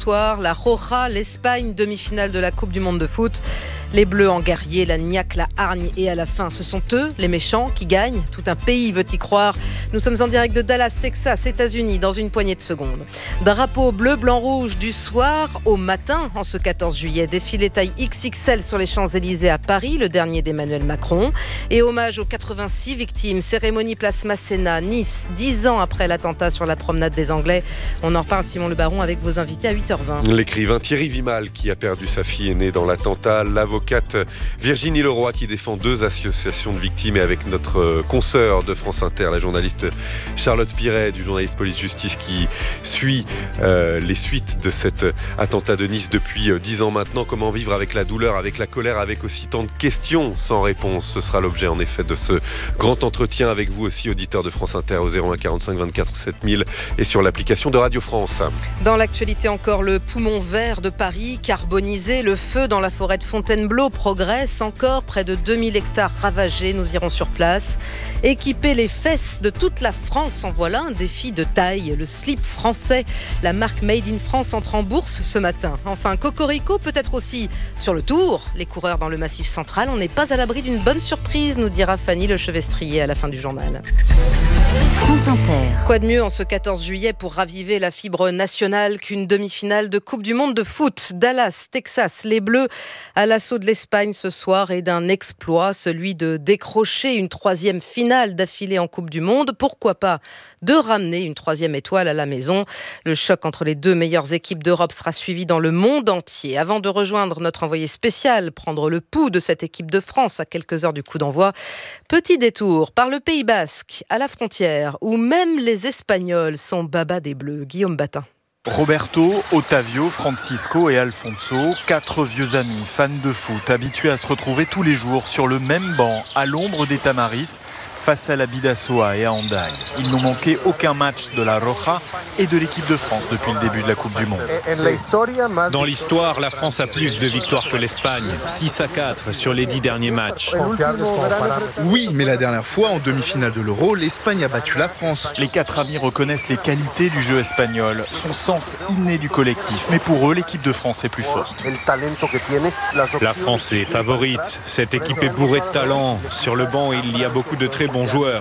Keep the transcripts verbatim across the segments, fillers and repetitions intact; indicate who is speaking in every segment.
Speaker 1: soir, la Roja, l'Espagne, demi-finale de la Coupe du Monde de foot. Les Bleus en guerrier, la niaque, la hargne et à la fin, ce sont eux, les méchants, qui gagnent. Tout un pays veut y croire. Nous sommes en direct de Dallas, Texas, États-Unis, dans une poignée de secondes. Drapeau bleu, blanc, rouge du soir au matin, en ce quatorze juillet. Défilé taille X X L sur les Champs-Élysées à Paris, le dernier d'Emmanuel Macron. Et hommage aux quatre-vingt-six victimes. Cérémonie place Masséna, Nice, dix ans après l'attentat sur la promenade des Anglais. On en reparle, Simon Le Baron, avec vos invités à huit heures vingt.
Speaker 2: L'écrivain Thierry Vimal, qui a perdu sa fille aînée dans l'attentat. L'avocate Virginie Leroy, qui défend deux associations de victimes. Et avec notre consoeur de France Inter, la journaliste Charlotte Piret, du journaliste Police-Justice, qui suit euh, les suites de cet attentat de Nice depuis euh, dix ans maintenant. Comment vivre avec la douleur, avec la colère, avec aussi tant de questions sans réponse. Ce sera l'objet en effet de ce grand entretien avec vous aussi, auditeurs de France Inter, au zéro un quarante-cinq vingt-quatre sept mille et sur l'application de Radio France.
Speaker 1: Dans l'actualité encore, le poumon vert de Paris carbonisé, le feu dans la forêt de Fontainebleau progresse encore, près de deux mille hectares ravagés. Nous irons sur place. Équiper les fesses de toute la France, en voilà un défi de taille. Le slip français, la marque Made in France, entre en bourse ce matin. Enfin, Cocorico peut-être aussi sur le Tour. Les coureurs dans le Massif central, on n'est pas à l'abri d'une bonne surprise, nous dira Fanny Le Chevestrier à la fin du journal.
Speaker 3: France Inter.
Speaker 1: Quoi de mieux en ce quatorze juillet pour raviver la fibre nationale qu'une demi-finale de Coupe du Monde de foot. Dallas, Texas, les Bleus à l'assaut de l'Espagne ce soir et d'un exploit, celui de décrocher une troisième finale d'affilée en Coupe du Monde. Pourquoi pas de ramener une troisième étoile à la maison. Le choc entre les deux meilleures équipes d'Europe sera suivi dans le monde entier. Avant de rejoindre notre envoyé spécial, prendre le pouls de cette équipe de France à quelques heures du coup d'envoi, petit détour par le Pays Basque, à la frontière, où même les Espagnols sont baba des Bleus. Guillaume Batin.
Speaker 4: Roberto, Otavio, Francisco et Alfonso, quatre vieux amis, fans de foot, habitués à se retrouver tous les jours sur le même banc, à l'ombre des Tamaris, face à la Bidasoa et à Hendaye. Ils n'ont manqué aucun match de la Roja et de l'équipe de France depuis le début de la Coupe du Monde.
Speaker 5: Dans l'histoire, la France a plus de victoires que l'Espagne, six à quatre sur les dix derniers matchs.
Speaker 6: Oui, mais la dernière fois, en demi-finale de l'Euro, l'Espagne a battu la France.
Speaker 4: Les quatre amis reconnaissent les qualités du jeu espagnol, son sens inné du collectif. Mais pour eux, l'équipe de France est plus forte.
Speaker 5: La France est favorite. Cette équipe est bourrée de talent. Sur le banc, il y a beaucoup de très bons joueurs.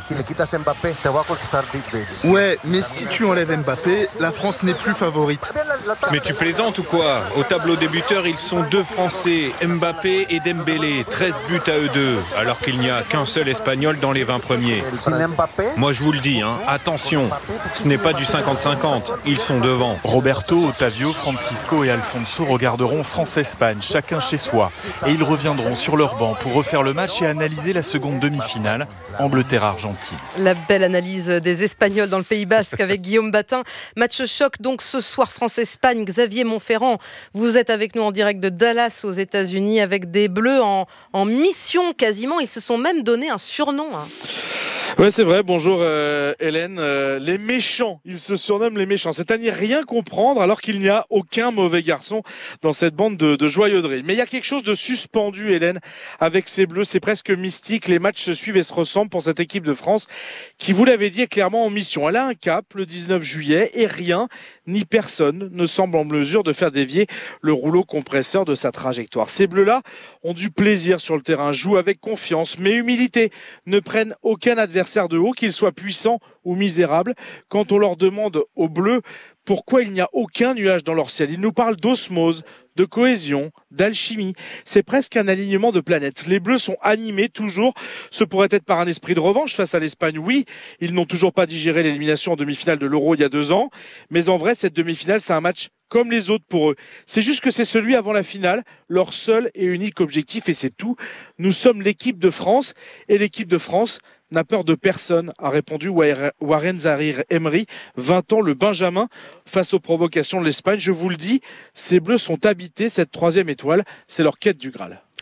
Speaker 6: Ouais, mais si tu enlèves Mbappé, la France n'est plus favorite.
Speaker 5: Mais tu plaisantes ou quoi? Au tableau des buteurs, ils sont deux Français, Mbappé et Dembélé, treize buts à eux deux, alors qu'il n'y a qu'un seul Espagnol dans les vingt premiers. Moi je vous le dis, hein, attention, ce n'est pas du cinquante cinquante, ils sont devant.
Speaker 4: Roberto, Otavio, Francisco et Alfonso regarderont France-Espagne, chacun chez soi. Et ils reviendront sur leur banc pour refaire le match et analyser la seconde demi-finale, Angleterre-Argentine.
Speaker 1: La belle analyse des Espagnols dans le Pays Basque avec Guillaume Batin. Match choc donc ce soir France-Espagne. Xavier Montferrand, vous êtes avec nous en direct de Dallas aux États-Unis avec des Bleus en, en mission quasiment. Ils se sont même donné un surnom. Hein.
Speaker 7: Oui, c'est vrai. Bonjour euh, Hélène. Euh, les méchants, ils se surnomment les méchants. C'est-à-dire rien comprendre alors qu'il n'y a aucun mauvais garçon dans cette bande de, de joyauderie. Mais il y a quelque chose de suspendu, Hélène, avec ces Bleus. C'est presque mystique. Les matchs se suivent et se ressemblent pour cette équipe de France qui, vous l'avez dit, est clairement en mission. Elle a un cap le dix-neuf juillet et rien ni personne ne semble en mesure de faire dévier le rouleau compresseur de sa trajectoire. Ces Bleus-là ont du plaisir sur le terrain, jouent avec confiance, mais humilité, ne prennent aucun adversaire de haut, qu'il soit puissant ou misérable. Quand on leur demande aux Bleus pourquoi il n'y a aucun nuage dans leur ciel, ils nous parlent d'osmose, de cohésion, d'alchimie. C'est presque un alignement de planètes. Les Bleus sont animés toujours. Ce pourrait être par un esprit de revanche face à l'Espagne. Oui, ils n'ont toujours pas digéré l'élimination en demi-finale de l'Euro il y a deux ans. Mais en vrai, cette demi-finale, c'est un match comme les autres pour eux. C'est juste que c'est celui avant la finale, leur seul et unique objectif, et c'est tout. Nous sommes l'équipe de France, et l'équipe de France n'a peur de personne, a répondu Warren Zahir Emery, vingt ans, le Benjamin, face aux provocations de l'Espagne. Je vous le dis, ces Bleus sont habités, cette troisième étoile, c'est leur quête du Graal.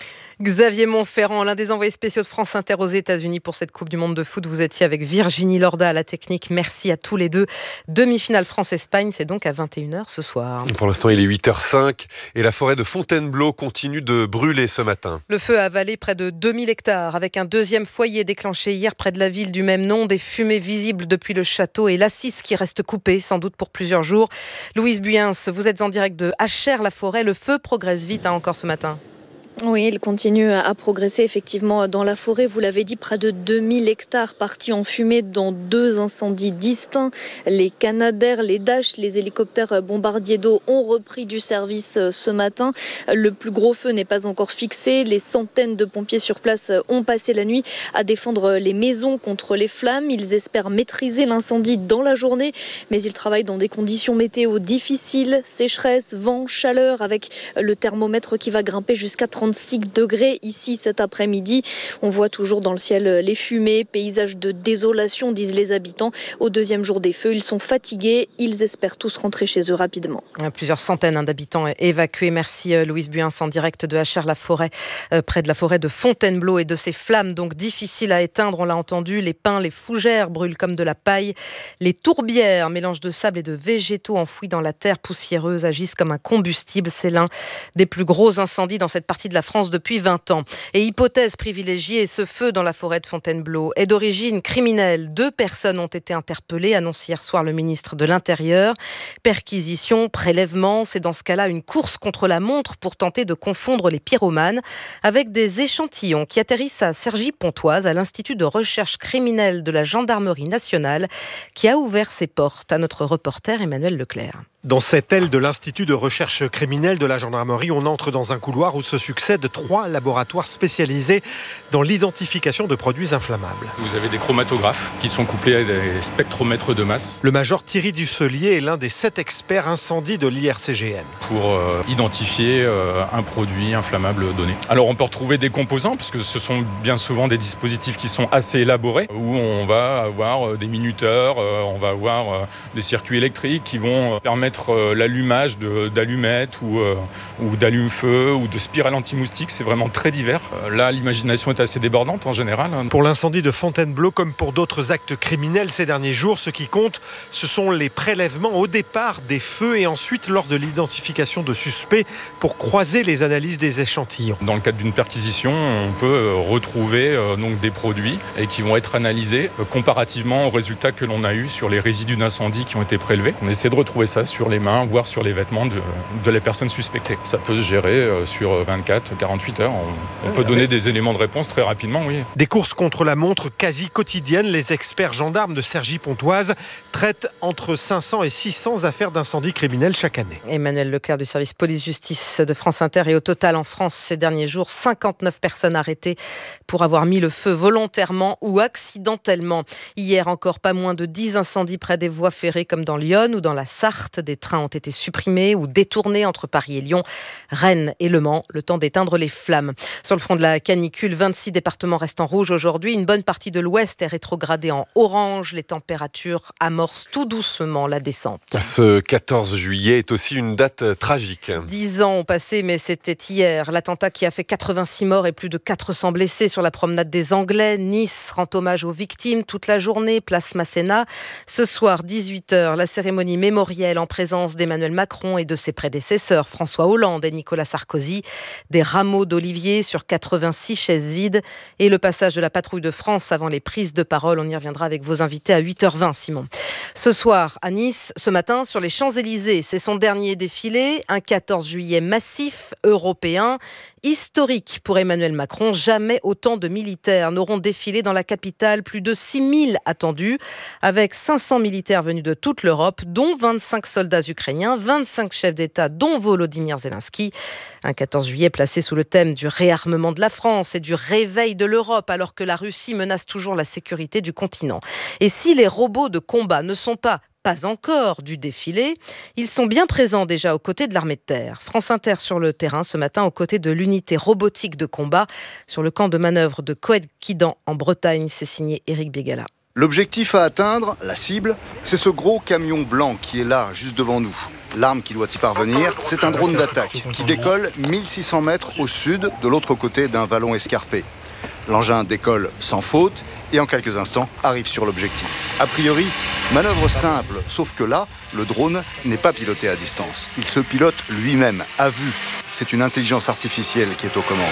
Speaker 1: Xavier Montferrand, l'un des envoyés spéciaux de France Inter aux États-Unis pour cette Coupe du Monde de foot. Vous étiez avec Virginie Lorda à la technique. Merci à tous les deux. Demi-finale France-Espagne, c'est donc à vingt et une heures ce soir.
Speaker 2: Pour l'instant, il est huit heures cinq et la forêt de Fontainebleau continue de brûler ce matin.
Speaker 1: Le feu a avalé près de deux mille hectares avec un deuxième foyer déclenché hier près de la ville du même nom. Des fumées visibles depuis le château et l'Assis qui reste coupée, sans doute pour plusieurs jours. Louise Buyens, vous êtes en direct de Achères-la-Forêt. Le feu progresse vite hein, encore ce matin.
Speaker 8: Oui, il continue à progresser effectivement dans la forêt. Vous l'avez dit, près de deux mille hectares partis en fumée dans deux incendies distincts. Les Canadair, les Dash, les hélicoptères bombardiers d'eau ont repris du service ce matin. Le plus gros feu n'est pas encore fixé. Les centaines de pompiers sur place ont passé la nuit à défendre les maisons contre les flammes. Ils espèrent maîtriser l'incendie dans la journée, mais ils travaillent dans des conditions météo difficiles. Sécheresse, vent, chaleur, avec le thermomètre qui va grimper jusqu'à trente-six degrés ici cet après-midi. On voit toujours dans le ciel les fumées, paysage de désolation, disent les habitants. Au deuxième jour des feux, ils sont fatigués. Ils espèrent tous rentrer chez eux rapidement.
Speaker 1: Plusieurs centaines d'habitants évacués. Merci Louise Buyens en direct de Achères-la-Forêt, près de la forêt de Fontainebleau et de ces flammes donc difficiles à éteindre. On l'a entendu, les pins, les fougères brûlent comme de la paille. Les tourbières, mélange de sable et de végétaux enfouis dans la terre poussiéreuse, agissent comme un combustible. C'est l'un des plus gros incendies dans cette partie de la France depuis vingt ans. Et hypothèse privilégiée, ce feu dans la forêt de Fontainebleau est d'origine criminelle. Deux personnes ont été interpellées, annonce hier soir le ministre de l'Intérieur. Perquisition, prélèvement, c'est dans ce cas-là une course contre la montre pour tenter de confondre les pyromanes avec des échantillons qui atterrissent à Cergy-Pontoise, à l'Institut de recherche criminelle de la Gendarmerie nationale, qui a ouvert ses portes à notre reporter Emmanuel Leclerc.
Speaker 9: Dans cette aile de l'Institut de recherche criminelle de la gendarmerie, on entre dans un couloir où se succèdent trois laboratoires spécialisés dans l'identification de produits inflammables.
Speaker 10: Vous avez des chromatographes qui sont couplés à des spectromètres de masse.
Speaker 9: Le major Thierry Dusselier est l'un des sept experts incendie de l'I R C G N.
Speaker 10: Pour euh, identifier euh, un produit inflammable donné. Alors on peut retrouver des composants, puisque ce sont bien souvent des dispositifs qui sont assez élaborés, où on va avoir des minuteurs, euh, on va avoir euh, des circuits électriques qui vont permettre l'allumage de, d'allumettes ou, euh, ou d'allume-feu ou de spirales anti-moustiques, c'est vraiment très divers. Là, l'imagination est assez débordante en général.
Speaker 9: Pour l'incendie de Fontainebleau, comme pour d'autres actes criminels ces derniers jours, ce qui compte, ce sont les prélèvements au départ des feux et ensuite lors de l'identification de suspects pour croiser les analyses des échantillons.
Speaker 10: Dans le cadre d'une perquisition, on peut retrouver euh, donc des produits et qui vont être analysés euh, comparativement aux résultats que l'on a eu sur les résidus d'incendie qui ont été prélevés. On essaie de retrouver ça sur les mains, voire sur les vêtements de, de la personne suspectée. Ça peut se gérer sur vingt-quatre à quarante-huit heures. On, on peut donner des éléments de réponse très rapidement, oui.
Speaker 9: Des courses contre la montre quasi quotidiennes. Les experts gendarmes de Cergy-Pontoise traitent entre cinq cents et six cents affaires d'incendie criminels chaque année.
Speaker 1: Emmanuel Leclerc du service police-justice de France Inter. Et au total en France ces derniers jours, cinquante-neuf personnes arrêtées pour avoir mis le feu volontairement ou accidentellement. Hier encore, pas moins de dix incendies près des voies ferrées comme dans Lyon ou dans la Sarthe. Des trains ont été supprimés ou détournés entre Paris et Lyon, Rennes et Le Mans, le temps d'éteindre les flammes. Sur le front de la canicule, vingt-six départements restent en rouge aujourd'hui. Une bonne partie de l'ouest est rétrogradée en orange. Les températures amorcent tout doucement la descente.
Speaker 2: Ce quatorze juillet est aussi une date tragique.
Speaker 1: Dix ans ont passé, mais c'était hier. L'attentat qui a fait quatre-vingt-six morts et plus de quatre cents blessés sur la promenade des Anglais. Nice rend hommage aux victimes toute la journée, place Masséna. Ce soir, dix-huit heures, la cérémonie mémorielle en présence d'Emmanuel Macron et de ses prédécesseurs, François Hollande et Nicolas Sarkozy. Des rameaux d'olivier sur quatre-vingt-six chaises vides et le passage de la patrouille de France avant les prises de parole. On y reviendra avec vos invités à huit heures vingt, Simon. Ce soir, à Nice, ce matin, sur les Champs-Élysées, c'est son dernier défilé, un quatorze juillet massif, européen, historique pour Emmanuel Macron. Jamais autant de militaires n'auront défilé dans la capitale, plus de six mille attendus, avec cinq cents militaires venus de toute l'Europe, dont vingt-cinq soldats ukrainiens, vingt-cinq chefs d'État, dont Volodymyr Zelensky. Un quatorze juillet placé sous le thème du réarmement de la France et du réveil de l'Europe, alors que la Russie menace toujours la sécurité du continent. Et si les robots de combat ne sont pas Pas encore du défilé, ils sont bien présents déjà aux côtés de l'armée de terre. France Inter sur le terrain ce matin aux côtés de l'unité robotique de combat sur le camp de manœuvre de Coët-Quidan en Bretagne. C'est signé Éric Bégala.
Speaker 11: L'objectif à atteindre, la cible, c'est ce gros camion blanc qui est là, juste devant nous. L'arme qui doit y parvenir, c'est un drone d'attaque qui décolle mille six cents mètres au sud, de l'autre côté d'un vallon escarpé. L'engin décolle sans faute et en quelques instants arrive sur l'objectif. A priori, manœuvre simple, sauf que là, le drone n'est pas piloté à distance. Il se pilote lui-même, à vue. C'est une intelligence artificielle qui est aux commandes.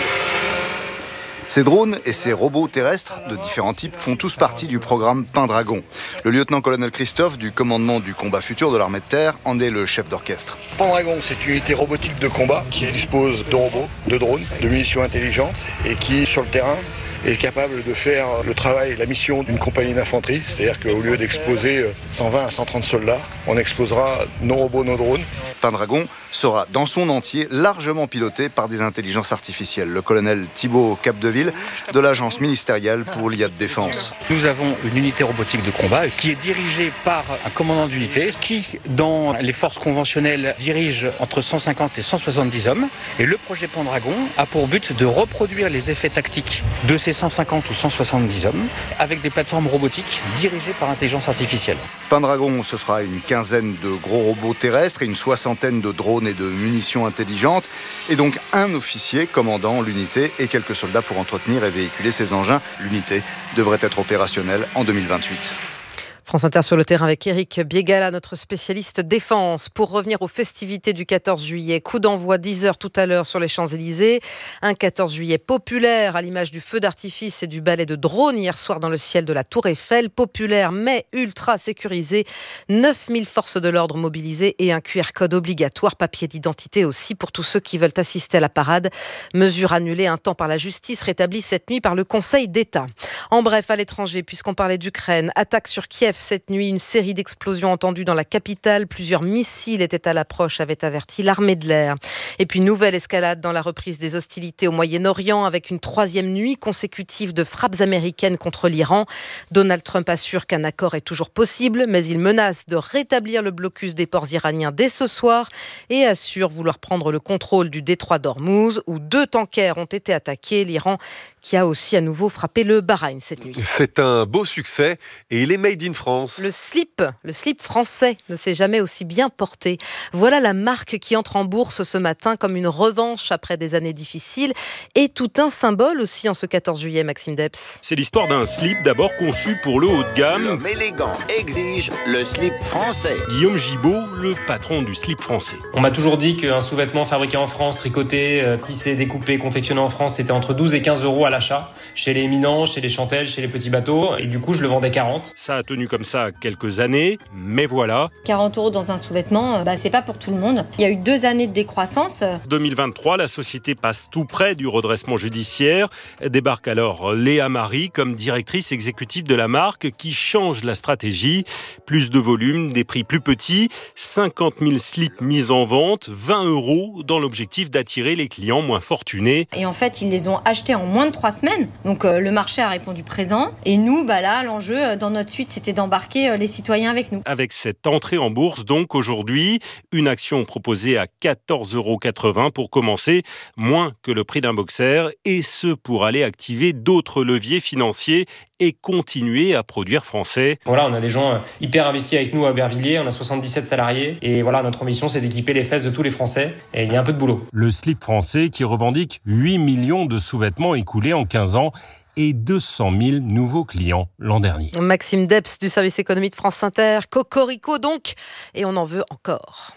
Speaker 11: Ces drones et ces robots terrestres de différents types font tous partie du programme Pendragon. Le lieutenant-colonel Christophe du commandement du combat futur de l'armée de terre en est le chef d'orchestre.
Speaker 12: Pendragon, c'est une unité robotique de combat qui dispose de robots, de drones, de munitions intelligentes et qui, sur le terrain, est capable de faire le travail, la mission d'une compagnie d'infanterie. C'est-à-dire qu'au lieu d'exposer cent vingt à cent trente soldats, on exposera nos robots, nos drones.
Speaker 11: Pendragon sera dans son entier largement piloté par des intelligences artificielles. Le colonel Thibaut Capdeville de l'agence ministérielle pour l'I A de défense.
Speaker 13: Nous avons une unité robotique de combat qui est dirigée par un commandant d'unité qui, dans les forces conventionnelles, dirige entre cent cinquante et cent soixante-dix hommes. Et le projet Pendragon a pour but de reproduire les effets tactiques de ces cent cinquante ou cent soixante-dix hommes avec des plateformes robotiques dirigées par intelligence artificielle.
Speaker 11: Pendragon, ce sera une quinzaine de gros robots terrestres et une soixantaine de drones et de munitions intelligentes, et donc un officier commandant l'unité et quelques soldats pour entretenir et véhiculer ces engins. L'unité devrait être opérationnelle en deux mille vingt-huit.
Speaker 1: France Inter sur le terrain avec Éric Biégala, notre spécialiste défense. Pour revenir aux festivités du quatorze juillet, coup d'envoi dix heures tout à l'heure sur les Champs-Élysées. Un quatorze juillet populaire à l'image du feu d'artifice et du ballet de drones hier soir dans le ciel de la Tour Eiffel. Populaire mais ultra sécurisé. neuf mille forces de l'ordre mobilisées et un Q R code obligatoire, papier d'identité aussi pour tous ceux qui veulent assister à la parade. Mesure annulée un temps par la justice, rétablie cette nuit par le Conseil d'État. En bref, à l'étranger, puisqu'on parlait d'Ukraine, attaque sur Kiev cette nuit, une série d'explosions entendues dans la capitale. Plusieurs missiles étaient à l'approche, avait averti l'armée de l'air. Et puis, nouvelle escalade dans la reprise des hostilités au Moyen-Orient avec une troisième nuit consécutive de frappes américaines contre l'Iran. Donald Trump assure qu'un accord est toujours possible, mais il menace de rétablir le blocus des ports iraniens dès ce soir et assure vouloir prendre le contrôle du détroit d'Ormuz où deux tankers ont été attaqués. L'Iran qui a aussi à nouveau frappé le Bahreïn cette nuit.
Speaker 2: C'est un beau succès et il est made in France.
Speaker 1: Le slip, le slip français ne s'est jamais aussi bien porté. Voilà la marque qui entre en bourse ce matin comme une revanche après des années difficiles et tout un symbole aussi en ce quatorze juillet, Maxime Debs.
Speaker 14: C'est l'histoire d'un slip d'abord conçu pour le haut de gamme.
Speaker 15: L'homme élégant exige le slip français.
Speaker 14: Guillaume Gibaud, le patron du slip français.
Speaker 16: On m'a toujours dit qu'un sous-vêtement fabriqué en France, tricoté, tissé, découpé, confectionné en France, c'était entre douze et quinze euros à l'achat, chez les éminents, chez les Chantelles, chez les petits bateaux, et du coup je le vendais quarante.
Speaker 14: Ça a tenu comme ça quelques années, mais voilà.
Speaker 17: quarante euros dans un sous-vêtement, bah, c'est pas pour tout le monde. Il y a eu deux années de décroissance.
Speaker 14: deux mille vingt-trois, la société passe tout près du redressement judiciaire. Débarque alors Léa Marie comme directrice exécutive de la marque qui change la stratégie. Plus de volume, des prix plus petits, cinquante mille slips mis en vente, vingt euros dans l'objectif d'attirer les clients moins fortunés.
Speaker 17: Et en fait, ils les ont achetés en moins de trois semaines. Donc euh, le marché a répondu présent. Et nous, bah là, l'enjeu dans notre suite, c'était d'embarquer euh, les citoyens avec nous.
Speaker 14: Avec cette entrée en bourse, donc aujourd'hui, une action proposée à quatorze euros quatre-vingts pour commencer, moins que le prix d'un boxer, et ce pour aller activer d'autres leviers financiers et continuer à produire français.
Speaker 16: Voilà, on a des gens hyper investis avec nous à Aubervilliers, on a soixante-dix-sept salariés et voilà, notre ambition c'est d'équiper les fesses de tous les Français et il y a un peu de boulot.
Speaker 14: Le slip français qui revendique huit millions de sous-vêtements écoulés en quinze ans et deux cent mille nouveaux clients l'an dernier.
Speaker 1: Maxime Debs du service économie de France Inter, Cocorico donc, et on en veut encore.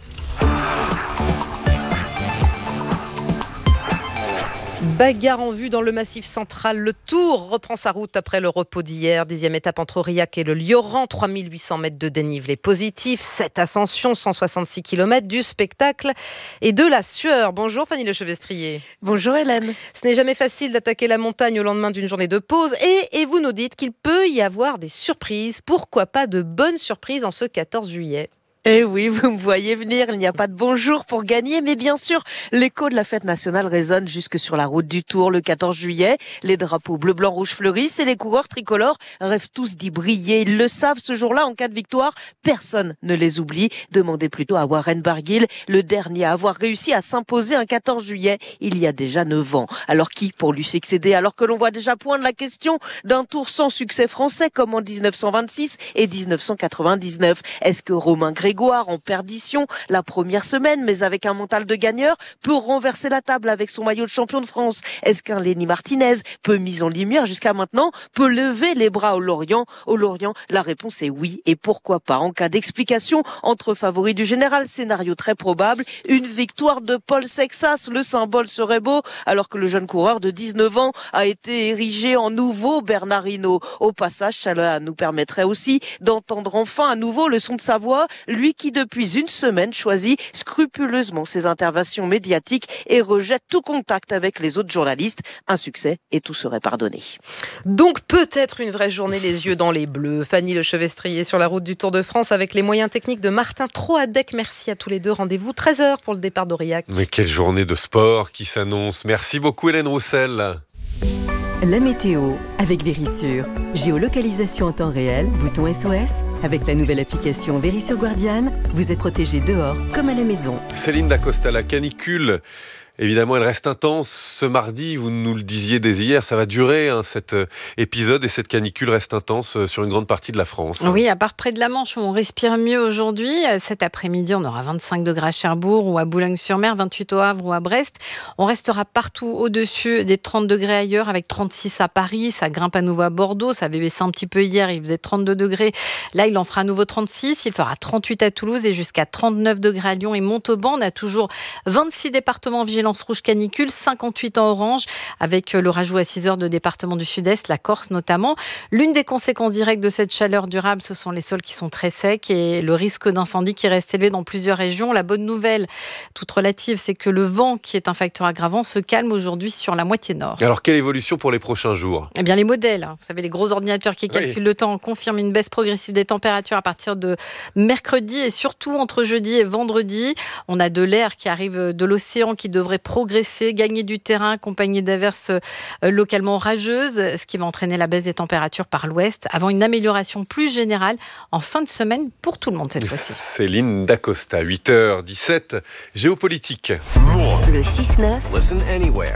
Speaker 1: Bagarre en vue dans le Massif central. Le Tour reprend sa route après le repos d'hier. Dixième étape entre Aurillac et le Lioran. trois mille huit cents mètres de dénivelé positif. sept ascensions, cent soixante-six kilomètres, du spectacle et de la sueur. Bonjour Fanny Lechevestrier.
Speaker 18: Bonjour Hélène.
Speaker 1: Ce n'est jamais facile d'attaquer la montagne au lendemain d'une journée de pause. Et, et vous nous dites qu'il peut y avoir des surprises. Pourquoi pas de bonnes surprises en ce quatorze juillet ?
Speaker 18: Eh oui, vous me voyez venir, il n'y a pas de bonjour pour gagner, mais bien sûr, l'écho de la fête nationale résonne jusque sur la route du Tour le quatorze juillet. Les drapeaux bleu, blanc, rouge fleurissent et les coureurs tricolores rêvent tous d'y briller. Ils le savent, ce jour-là, en cas de victoire, personne ne les oublie. Demandez plutôt à Warren Barguil, le dernier à avoir réussi à s'imposer un quatorze juillet il y a déjà neuf ans. Alors qui pour lui succéder, alors que l'on voit déjà poindre la question d'un Tour sans succès français comme en dix-neuf cent vingt-six et dix-neuf cent quatre-vingt-dix-neuf? Est-ce que Romain Grégoire Grégoire, en perdition la première semaine, mais avec un mental de gagneur, peut renverser la table avec son maillot de champion de France? Est-ce qu'un Lenny Martinez, peu mis en lumière jusqu'à maintenant, peut lever les bras au Lorient? Au Lorient, la réponse est oui, et pourquoi pas? En cas d'explication entre favoris du général, scénario très probable, une victoire de Paul Sexas, le symbole serait beau, alors que le jeune coureur de dix-neuf ans a été érigé en nouveau Bernard Hinault. Au passage, cela nous permettrait aussi d'entendre enfin à nouveau le son de sa voix, lui qui depuis une semaine choisit scrupuleusement ses interventions médiatiques et rejette tout contact avec les autres journalistes. Un succès et tout serait pardonné.
Speaker 1: Donc peut-être une vraie journée les yeux dans les bleus. Fanny Lechevestrier sur la route du Tour de France avec les moyens techniques de Martin Troadec. Merci à tous les deux. Rendez-vous treize heures pour le départ d'Aurillac.
Speaker 2: Mais quelle journée de sport qui s'annonce. Merci beaucoup Hélène Roussel.
Speaker 3: La météo avec Vérissure. Géolocalisation en temps réel, bouton S O S. Avec la nouvelle application Vérissure Guardian, vous êtes protégé dehors comme à la maison.
Speaker 2: Céline Dacosta, la canicule, évidemment, elle reste intense. Ce mardi, vous nous le disiez dès hier, ça va durer hein, cet épisode et cette canicule reste intense sur une grande partie de la France.
Speaker 19: Oui, à part près de la Manche où on respire mieux aujourd'hui. Cet après-midi, on aura vingt-cinq degrés à Cherbourg ou à Boulogne-sur-Mer, vingt-huit au Havre ou à Brest. On restera partout au-dessus des trente degrés ailleurs avec trente-six à Paris. Ça grimpe à nouveau à Bordeaux. Ça avait baissé un petit peu hier, il faisait trente-deux degrés. Là, il en fera à nouveau trente-six. Il fera trente-huit à Toulouse et jusqu'à trente-neuf degrés à Lyon et Montauban. On a toujours vingt-six départements vigilants rouge canicule, cinquante-huit en orange, avec le rajout à six heures de départements du sud-est, la Corse notamment. L'une des conséquences directes de cette chaleur durable, ce sont les sols qui sont très secs et le risque d'incendie qui reste élevé dans plusieurs régions. La bonne nouvelle, toute relative, c'est que le vent, qui est un facteur aggravant, se calme aujourd'hui sur la moitié nord.
Speaker 2: Alors, quelle évolution pour les prochains jours ?
Speaker 19: Eh bien, les modèles, vous savez, les gros ordinateurs qui calculent oui. le temps, confirment une baisse progressive des températures à partir de mercredi et surtout entre jeudi et vendredi. On a de l'air qui arrive de l'océan qui devrait progresser, gagner du terrain, accompagné d'averses localement orageuses, ce qui va entraîner la baisse des températures par l'ouest, avant une amélioration plus générale en fin de semaine pour tout le monde cette fois-ci.
Speaker 2: Céline Dacosta, huit heures dix-sept, géopolitique.
Speaker 3: Le six neuf. Listen anywhere.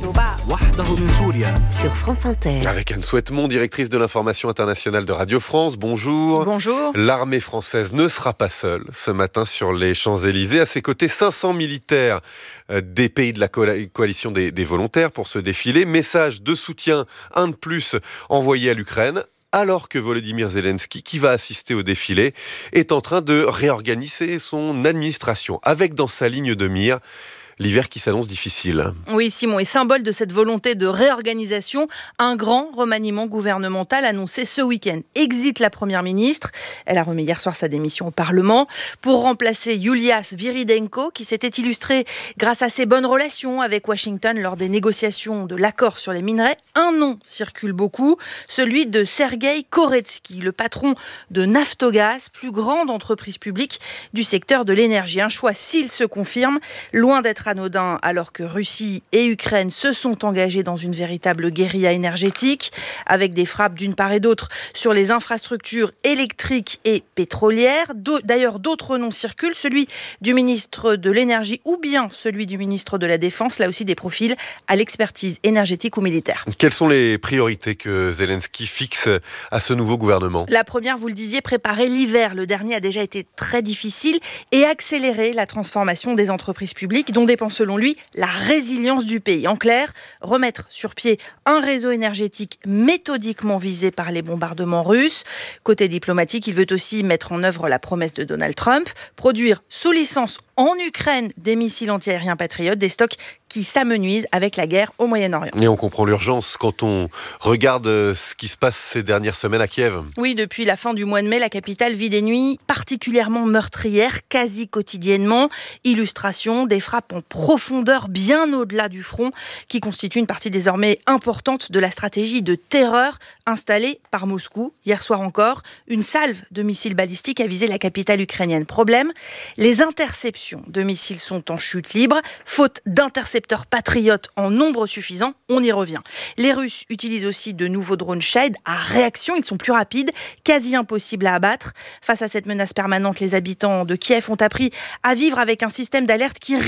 Speaker 3: Sur France Inter.
Speaker 2: Avec Anne Souhaitemont, directrice de l'information internationale de Radio France. Bonjour.
Speaker 20: Bonjour.
Speaker 2: L'armée française ne sera pas seule ce matin sur les Champs-Élysées. À ses côtés, cinq cents militaires des pays de la coalition des, des volontaires pour ce défilé. Message de soutien, un de plus, envoyé à l'Ukraine, alors que Volodymyr Zelensky, qui va assister au défilé, est en train de réorganiser son administration, avec dans sa ligne de mire l'hiver qui s'annonce difficile.
Speaker 20: Oui, Simon, et symbole de cette volonté de réorganisation, un grand remaniement gouvernemental annoncé ce week-end. Exit la première ministre. Elle a remis hier soir sa démission au Parlement pour remplacer Yulia Sviridenko, qui s'était illustrée grâce à ses bonnes relations avec Washington lors des négociations de l'accord sur les minerais. Un nom circule beaucoup, celui de Sergueï Koretsky, le patron de Naftogaz, plus grande entreprise publique du secteur de l'énergie. Un choix, s'il se confirme, loin d'être anodin, alors que Russie et Ukraine se sont engagés dans une véritable guérilla énergétique, avec des frappes d'une part et d'autre sur les infrastructures électriques et pétrolières. D'ailleurs, d'autres noms circulent, celui du ministre de l'énergie ou bien celui du ministre de la Défense, là aussi des profils à l'expertise énergétique ou militaire.
Speaker 2: Quelles sont les priorités que Zelensky fixe à ce nouveau gouvernement ?
Speaker 20: La première, vous le disiez, préparer l'hiver. Le dernier a déjà été très difficile et accélérer la transformation des entreprises publiques, dont dépend selon lui la résilience du pays. En clair, remettre sur pied un réseau énergétique méthodiquement visé par les bombardements russes. Côté diplomatique, il veut aussi mettre en œuvre la promesse de Donald Trump, produire sous licence en Ukraine des missiles antiaériens patriotes, des stocks qui s'amenuisent avec la guerre au Moyen-Orient.
Speaker 2: Et on comprend l'urgence quand on regarde ce qui se passe ces dernières semaines à Kiev.
Speaker 20: Oui, depuis la fin du mois de mai, la capitale vit des nuits particulièrement meurtrières, quasi quotidiennement. Illustration des frappes en profondeur, bien au-delà du front, qui constitue une partie désormais importante de la stratégie de terreur installée par Moscou. Hier soir encore, une salve de missiles balistiques a visé la capitale ukrainienne. Problème, les interceptions de missiles sont en chute libre, faute d'intercepteurs patriotes en nombre suffisant, on y revient. Les Russes utilisent aussi de nouveaux drones Shahid à réaction, ils sont plus rapides, quasi impossibles à abattre. Face à cette menace permanente, les habitants de Kiev ont appris à vivre avec un système d'alerte qui rythme des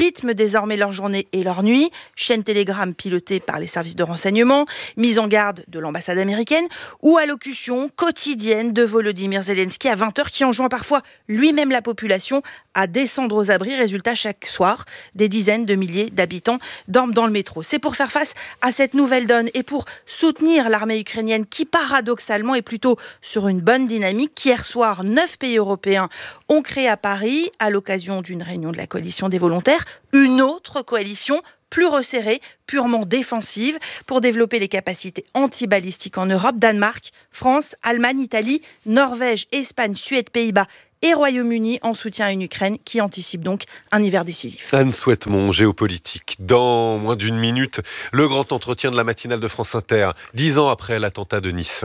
Speaker 20: désormais leur journée et leur nuit. Chaîne Telegram pilotée par les services de renseignement, mise en garde de l'ambassade américaine ou allocution quotidienne de Volodymyr Zelensky à vingt heures qui enjoint parfois lui-même la population à descendre aux abris. Résultat, chaque soir, des dizaines de milliers d'habitants dorment dans le métro. C'est pour faire face à cette nouvelle donne et pour soutenir l'armée ukrainienne qui, paradoxalement, est plutôt sur une bonne dynamique qu'hier soir, neuf pays européens ont créé à Paris, à l'occasion d'une réunion de la coalition des volontaires, une autre coalition plus resserrée, purement défensive, pour développer les capacités antibalistiques en Europe. Danemark, France, Allemagne, Italie, Norvège, Espagne, Suède, Pays-Bas et Royaume-Uni en soutien à une Ukraine qui anticipe donc un hiver décisif.
Speaker 2: Anne Souhaitemont, géopolitique. Dans moins d'une minute, le grand entretien de la matinale de France Inter, dix ans après l'attentat de Nice.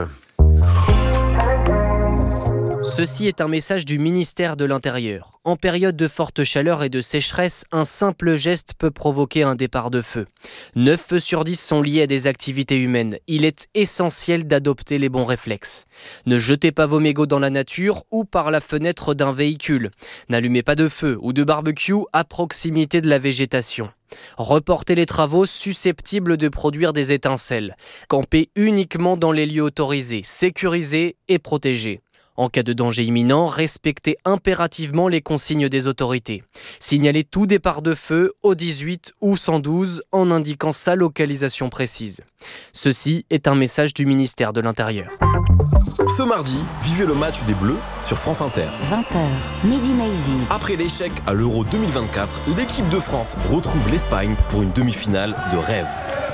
Speaker 21: Ceci est un message du ministère de l'Intérieur. En période de forte chaleur et de sécheresse, un simple geste peut provoquer un départ de feu. neuf feux sur dix sont liés à des activités humaines. Il est essentiel d'adopter les bons réflexes. Ne jetez pas vos mégots dans la nature ou par la fenêtre d'un véhicule. N'allumez pas de feu ou de barbecue à proximité de la végétation. Reportez les travaux susceptibles de produire des étincelles. Campez uniquement dans les lieux autorisés, sécurisés et protégés. En cas de danger imminent, respectez impérativement les consignes des autorités. Signalez tout départ de feu au dix-huit ou cent douze en indiquant sa localisation précise. Ceci est un message du ministère de l'Intérieur.
Speaker 22: Ce mardi, vivez le match des Bleus sur France Inter.
Speaker 23: vingt heures, Mehdi Maizi.
Speaker 22: Après l'échec à l'Euro deux mille vingt-quatre, l'équipe de France retrouve l'Espagne pour une demi-finale de rêve.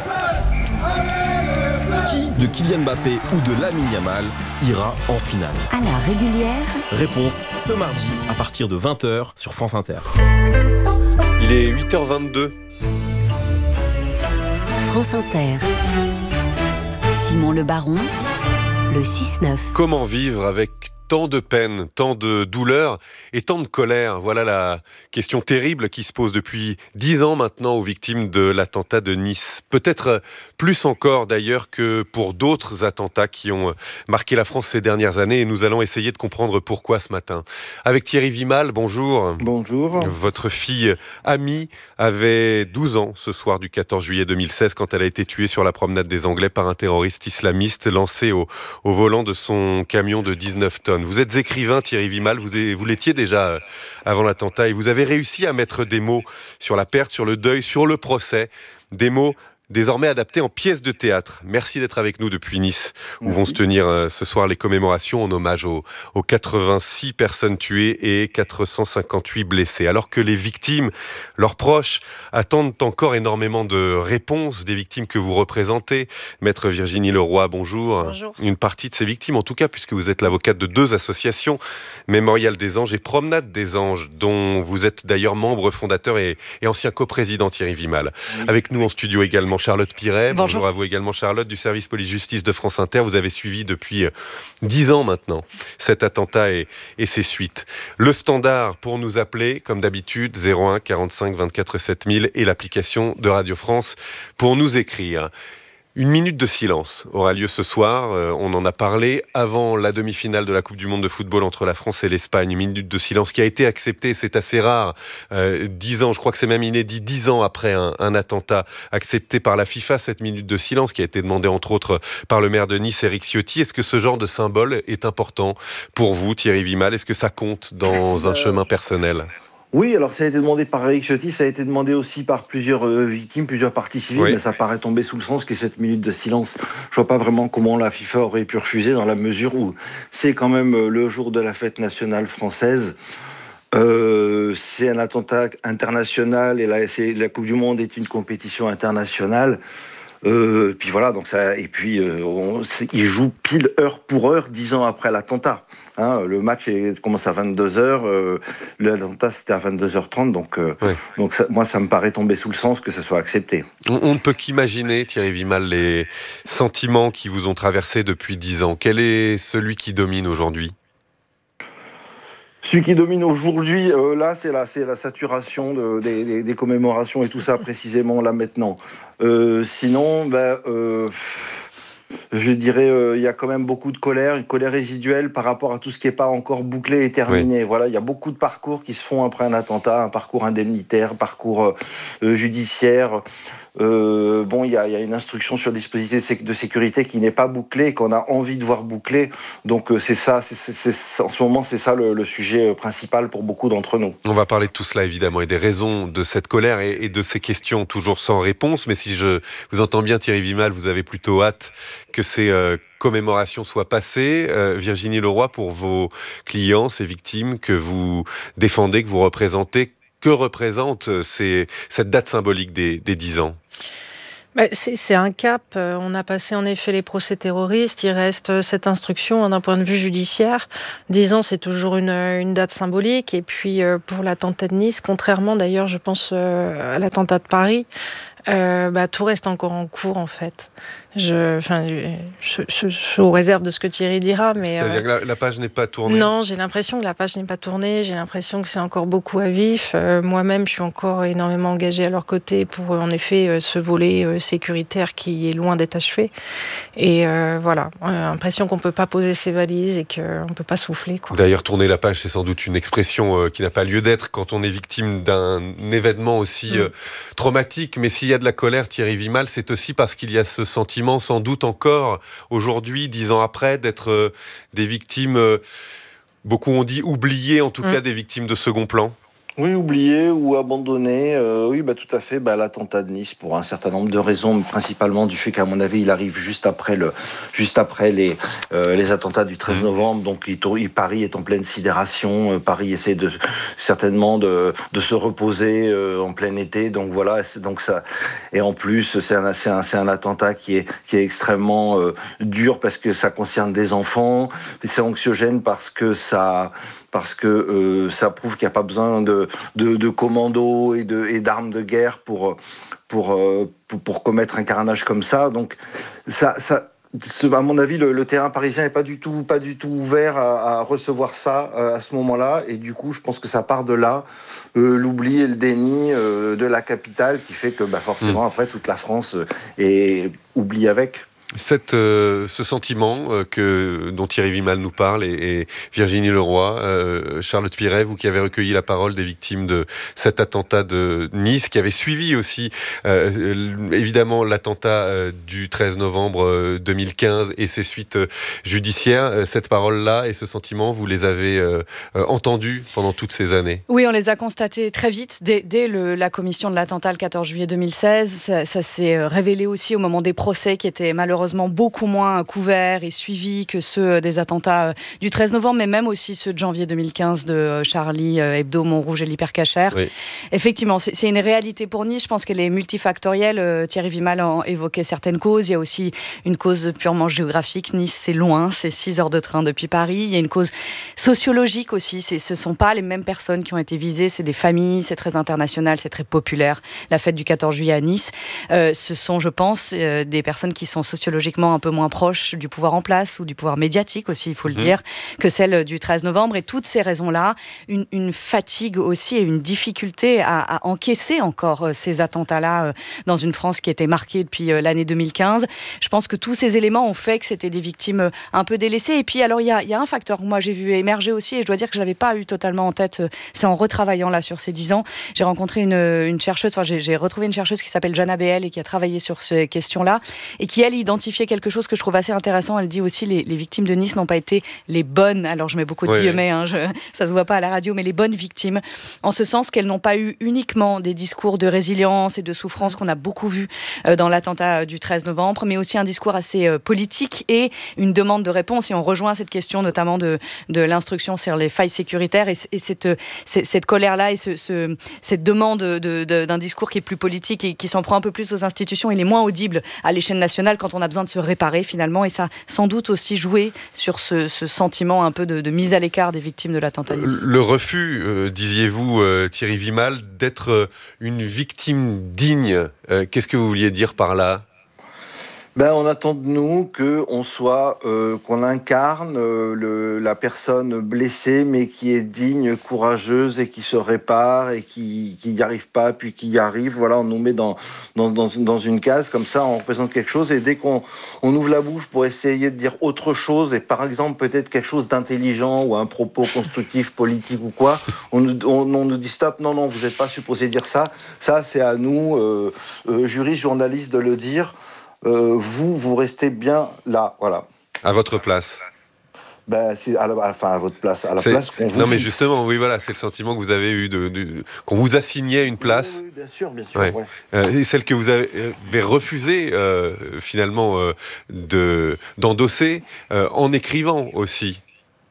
Speaker 22: Qui de Kylian Mbappé ou de Lamine Yamal ira en finale?
Speaker 23: À la régulière.
Speaker 22: Réponse ce mardi à partir de vingt heures sur France Inter.
Speaker 2: Il est huit heures vingt-deux.
Speaker 23: France Inter. Simon Le Baron, le six neuf.
Speaker 2: Comment vivre avec tant de peine, tant de douleur et tant de colère? Voilà la question terrible qui se pose depuis dix ans maintenant aux victimes de l'attentat de Nice. Peut-être plus encore d'ailleurs que pour d'autres attentats qui ont marqué la France ces dernières années. Et nous allons essayer de comprendre pourquoi ce matin. Avec Thierry Vimal, bonjour.
Speaker 24: Bonjour.
Speaker 2: Votre fille Amie avait douze ans ce soir du quatorze juillet deux mille seize quand elle a été tuée sur la promenade des Anglais par un terroriste islamiste lancé au, au volant de son camion de dix-neuf tonnes. Vous êtes écrivain, Thierry Vimal, vous, vous l'étiez déjà avant l'attentat et vous avez réussi à mettre des mots sur la perte, sur le deuil, sur le procès, des mots désormais adaptés en pièces de théâtre. Merci d'être avec nous depuis Nice, où Merci. Vont se tenir euh, ce soir les commémorations en hommage aux, aux quatre-vingt-six personnes tuées et quatre cent cinquante-huit blessées. Alors que les victimes, leurs proches, attendent encore énormément de réponses des victimes que vous représentez. Maître Virginie Leroy, bonjour.
Speaker 25: Bonjour.
Speaker 2: Une partie de ces victimes, en tout cas, puisque vous êtes l'avocate de deux associations, Mémorial des Anges et Promenade des Anges, dont vous êtes d'ailleurs membre fondateur et, et ancien coprésident, Thierry Vimal. Oui. Avec nous en studio également, Charlotte Piret. Bonjour. Bonjour à vous également, Charlotte, du service police-justice de France Inter. Vous avez suivi depuis dix ans maintenant cet attentat et, et ses suites. Le standard pour nous appeler, comme d'habitude, zéro un quarante-cinq vingt-quatre sept mille et l'application de Radio France pour nous écrire. Une minute de silence aura lieu ce soir, euh, on en a parlé, avant la demi-finale de la Coupe du Monde de football entre la France et l'Espagne. Une minute de silence qui a été acceptée, c'est assez rare, euh, dix ans, je crois que c'est même inédit, dix ans après un, un attentat accepté par la FIFA, cette minute de silence qui a été demandée entre autres par le maire de Nice, Éric Ciotti. Est-ce que ce genre de symbole est important pour vous, Thierry Vimal? Est-ce que ça compte dans un chemin personnel ?
Speaker 24: Oui, alors ça a été demandé par Éric Ciotti, ça a été demandé aussi par plusieurs euh, victimes, plusieurs parties civiles, oui. Mais ça paraît tomber sous le sens qu'est cette minute de silence. Je vois pas vraiment comment la FIFA aurait pu refuser dans la mesure où c'est quand même le jour de la fête nationale française. Euh, c'est un attentat international et la, c'est, la Coupe du Monde est une compétition internationale. Euh, puis voilà, donc ça, et puis euh, on, il joue pile heure pour heure, dix ans après l'attentat. Hein, le match est, commence à vingt-deux heures, euh, l'attentat c'était à vingt-deux heures trente, donc, euh, oui. donc ça, moi ça me paraît tomber sous le sens que ça soit accepté.
Speaker 2: On, on ne peut qu'imaginer, Thierry Vimal, les sentiments qui vous ont traversé depuis dix ans. Quel est celui qui domine aujourd'hui ?
Speaker 24: Celui qui domine aujourd'hui, euh, là, c'est la, c'est la saturation de, des, des, des commémorations et tout ça, précisément, là, maintenant. Euh, sinon, ben, euh, Je dirais, euh, il y a quand même beaucoup de colère, une colère résiduelle par rapport à tout ce qui n'est pas encore bouclé et terminé. Oui. Voilà, il y a beaucoup de parcours qui se font après un attentat, un parcours indemnitaire, un parcours euh, judiciaire. Euh, bon, il y, y a une instruction sur le dispositif de sécurité qui n'est pas bouclé, qu'on a envie de voir bouclé. Donc euh, c'est ça, c'est, c'est, c'est, en ce moment, c'est ça le, le sujet principal pour beaucoup d'entre nous.
Speaker 2: On va parler de tout cela évidemment et des raisons de cette colère et, et de ces questions toujours sans réponse. Mais si je vous entends bien, Thierry Vimal, vous avez plutôt hâte que ces euh, commémorations soient passées. Euh, Virginie Leroy, pour vos clients, ces victimes que vous défendez, que vous représentez, que représente ces, cette date symbolique des, des dix ans ?
Speaker 4: Bah, c'est, c'est un cap. On a passé en effet les procès terroristes. Il reste cette instruction d'un point de vue judiciaire. Dix ans, c'est toujours une, une date symbolique. Et puis pour l'attentat de Nice, contrairement d'ailleurs, je pense, à l'attentat de Paris, euh, bah, tout reste encore en cours en fait. Je, enfin, je, je, je, sous réserve de ce que Thierry dira, mais
Speaker 2: c'est-à-dire euh, que la, la page n'est pas tournée.
Speaker 4: Non, j'ai l'impression que la page n'est pas tournée. J'ai l'impression que c'est encore beaucoup à vif. Euh, moi-même, je suis encore énormément engagée à leur côté pour, en effet, euh, ce volet euh, sécuritaire qui est loin d'être achevé. Et euh, voilà, euh, l'impression qu'on peut pas poser ses valises et qu'on peut pas souffler, quoi.
Speaker 2: D'ailleurs, tourner la page, c'est sans doute une expression euh, qui n'a pas lieu d'être quand on est victime d'un événement aussi euh, traumatique. Mais s'il y a de la colère, Thierry Vimal, c'est aussi parce qu'il y a ce sentiment sans doute encore aujourd'hui, dix ans après, d'être euh, des victimes, euh, beaucoup ont dit oubliées, en tout mmh. cas des victimes de second plan.
Speaker 24: Oui, oublié ou abandonné. Euh, oui, bah, tout à fait. Bah, l'attentat de Nice, pour un certain nombre de raisons, mais principalement du fait qu'à mon avis, il arrive juste après, le, juste après les, euh, les attentats du treize novembre. Donc, il, Paris est en pleine sidération. Euh, Paris essaie de, certainement de, de se reposer euh, en plein été. Donc, voilà. Donc ça, et en plus, c'est un, c'est un, c'est un attentat qui est, qui est extrêmement euh, dur parce que ça concerne des enfants. C'est anxiogène parce que ça, parce que euh, ça prouve qu'il n'y a pas besoin de De, de commandos et, de, et d'armes de guerre pour, pour, pour, pour commettre un carnage comme ça. Donc, ça, ça, à mon avis, le, le terrain parisien n'est pas du tout, pas du tout ouvert à, à recevoir ça à ce moment-là. Et du coup, je pense que ça part de là, euh, l'oubli et le déni euh, de la capitale qui fait que bah, forcément, mmh. après, toute la France est oubliée avec.
Speaker 2: Cette, euh, ce sentiment euh, que, dont Thierry Vimal nous parle et, et Virginie Leroy, euh, Charlotte Piret, vous qui avez recueilli la parole des victimes de cet attentat de Nice, qui avait suivi aussi euh, évidemment l'attentat euh, du treize novembre euh, deux mille quinze et ses suites euh, judiciaires, euh, cette parole-là et ce sentiment, vous les avez euh, euh, entendus pendant toutes ces années ?
Speaker 5: Oui, on les a constatés très vite, dès, dès le, la commission de l'attentat le quatorze juillet deux mille seize. Ça, ça s'est révélé aussi au moment des procès qui étaient malheureusement beaucoup moins couverts et suivis que ceux des attentats du treize novembre, mais même aussi ceux de janvier deux mille quinze de Charlie Hebdo, Montrouge et l'hypercachère. Oui. Effectivement, c'est, c'est une réalité pour Nice. Je pense qu'elle est multifactorielle. Thierry Vimal en évoquait certaines causes. Il y a aussi une cause purement géographique. Nice, c'est loin, c'est six heures de train depuis Paris. Il y a une cause sociologique aussi. C'est, ce ne sont pas les mêmes personnes qui ont été visées. C'est des familles, c'est très international, c'est très populaire. La fête du quatorze juillet à Nice, euh, ce sont, je pense, euh, des personnes qui sont sociologiquement un peu moins proche du pouvoir en place ou du pouvoir médiatique aussi, il faut le mmh. dire, que celle du treize novembre. Et toutes ces raisons-là, une, une fatigue aussi et une difficulté à, à encaisser encore euh, ces attentats-là euh, dans une France qui était marquée depuis euh, l'année deux mille quinze. Je pense que tous ces éléments ont fait que c'était des victimes euh, un peu délaissées. Et puis alors, il y a, y a un facteur que moi j'ai vu émerger aussi, et je dois dire que je ne l'avais pas eu totalement en tête, euh, c'est en retravaillant là sur ces dix ans. J'ai rencontré une, une chercheuse, enfin j'ai, j'ai retrouvé une chercheuse qui s'appelle Jana Béel et qui a travaillé sur ces questions-là, et qui elle identifie quelque chose que je trouve assez intéressant. Elle dit aussi les, les victimes de Nice n'ont pas été les bonnes, alors je mets beaucoup de oui, guillemets, hein, je, ça se voit pas à la radio, mais les bonnes victimes, en ce sens qu'elles n'ont pas eu uniquement des discours de résilience et de souffrance qu'on a beaucoup vu euh, dans l'attentat du treize novembre, mais aussi un discours assez euh, politique et une demande de réponse. Et on rejoint cette question notamment de, de l'instruction sur les failles sécuritaires et, et cette, cette, cette colère-là et ce, ce, cette demande de, de, d'un discours qui est plus politique et qui s'en prend un peu plus aux institutions. Il est moins audible à l'échelle nationale quand on a besoin de se réparer finalement, et ça a sans doute aussi joué sur ce, ce sentiment un peu de, de mise à l'écart des victimes de l'attentat.
Speaker 2: Le refus, euh, disiez-vous, euh, Thierry Vimal, d'être euh, une victime digne, euh, qu'est-ce que vous vouliez dire par là ?
Speaker 24: Ben, on attend de nous que on soit, euh, qu'on incarne euh, le, la personne blessée, mais qui est digne, courageuse et qui se répare et qui qui n'y arrive pas, puis qui y arrive. Voilà, on nous met dans dans dans, dans une case comme ça, on représente quelque chose. Et dès qu'on on ouvre la bouche pour essayer de dire autre chose, et par exemple peut-être quelque chose d'intelligent ou un propos constructif, politique ou quoi, on nous on, on nous dit stop. Non non, vous n'êtes pas supposé dire ça. Ça c'est à nous, euh, euh, juristes, journalistes, de le dire. Euh, vous, vous restez bien là, voilà.
Speaker 2: À votre place.
Speaker 24: Ben, c'est à la, enfin, à votre place, à la
Speaker 2: c'est...
Speaker 24: place qu'on vous
Speaker 2: Non, mais
Speaker 24: fixe.
Speaker 2: justement, oui, voilà, c'est le sentiment que vous avez eu, de, de, qu'on vous assignait une place.
Speaker 24: Oui, oui, bien sûr, bien sûr.
Speaker 2: Ouais.
Speaker 24: Ouais.
Speaker 2: Euh, et celle que vous avez refusé, euh, finalement, euh, de, d'endosser, euh, en écrivant aussi.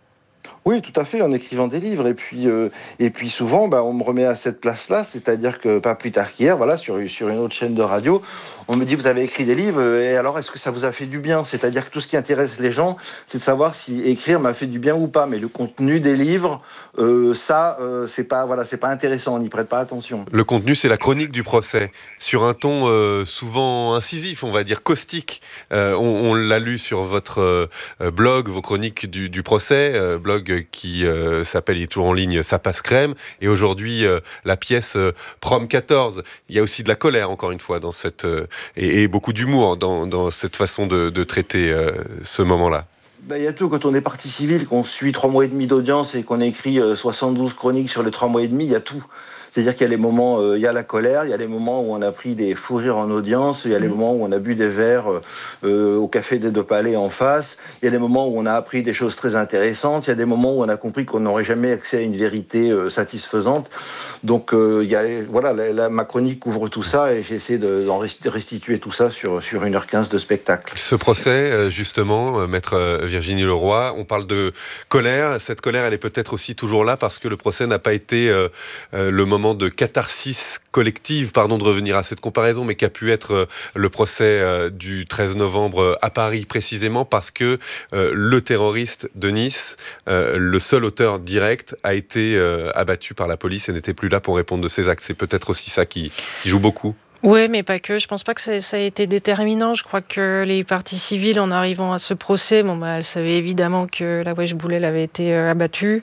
Speaker 24: Oui, tout à fait, en écrivant des livres. Et puis, euh, et puis souvent, bah, on me remet à cette place-là, c'est-à-dire que pas plus tard qu'hier, voilà, sur, sur une autre chaîne de radio, on me dit, vous avez écrit des livres, et alors est-ce que ça vous a fait du bien? C'est-à-dire que tout ce qui intéresse les gens, c'est de savoir si écrire m'a fait du bien ou pas. Mais le contenu des livres, euh, ça, euh, c'est pas, voilà, c'est pas intéressant, on n'y prête pas attention.
Speaker 2: Le contenu, c'est la chronique du procès, sur un ton euh, souvent incisif, on va dire caustique. Euh, on, on l'a lu sur votre euh, blog, vos chroniques du, du procès, euh, blog qui euh, s'appelle, il est toujours en ligne, Ça passe crème, et aujourd'hui euh, la pièce euh, Prom quatorze. Il y a aussi de la colère, encore une fois, dans cette euh, et, et beaucoup d'humour dans, dans cette façon de, de traiter euh, ce moment-là.
Speaker 24: Ben, il y a tout. Quand on est partie civile, qu'on suit trois mois et demi d'audience et qu'on écrit euh, soixante-douze chroniques sur les trois mois et demi, il y a tout. C'est-à-dire qu'il y a les moments, euh, il y a la colère, il y a les moments où on a pris des fous rires en audience, il y a les mmh. moments où on a bu des verres euh, au café des Deux Palais en face, il y a des moments où on a appris des choses très intéressantes, il y a des moments où on a compris qu'on n'aurait jamais accès à une vérité euh, satisfaisante. Donc, euh, il y a, voilà, la, la, ma chronique couvre tout ça et j'essaie de, d'en restituer tout ça sur, sur une heure quinze de spectacle.
Speaker 2: Ce procès, justement, maître Virginie Leroy, on parle de colère. Cette colère, elle est peut-être aussi toujours là parce que le procès n'a pas été euh, le moment de catharsis collective, pardon de revenir à cette comparaison, mais qu'a pu être le procès du treize novembre à Paris, précisément parce que euh, le terroriste de Nice, euh, le seul auteur direct, a été euh, abattu par la police et n'était plus là pour répondre de ses actes. C'est peut-être aussi ça qui, qui joue beaucoup.
Speaker 4: Oui, mais pas que. Je pense pas que ça, ça a été déterminant. Je crois que les parties civiles, en arrivant à ce procès, bon, bah, elles savaient évidemment que la Wesh Boulel avait été euh, abattue.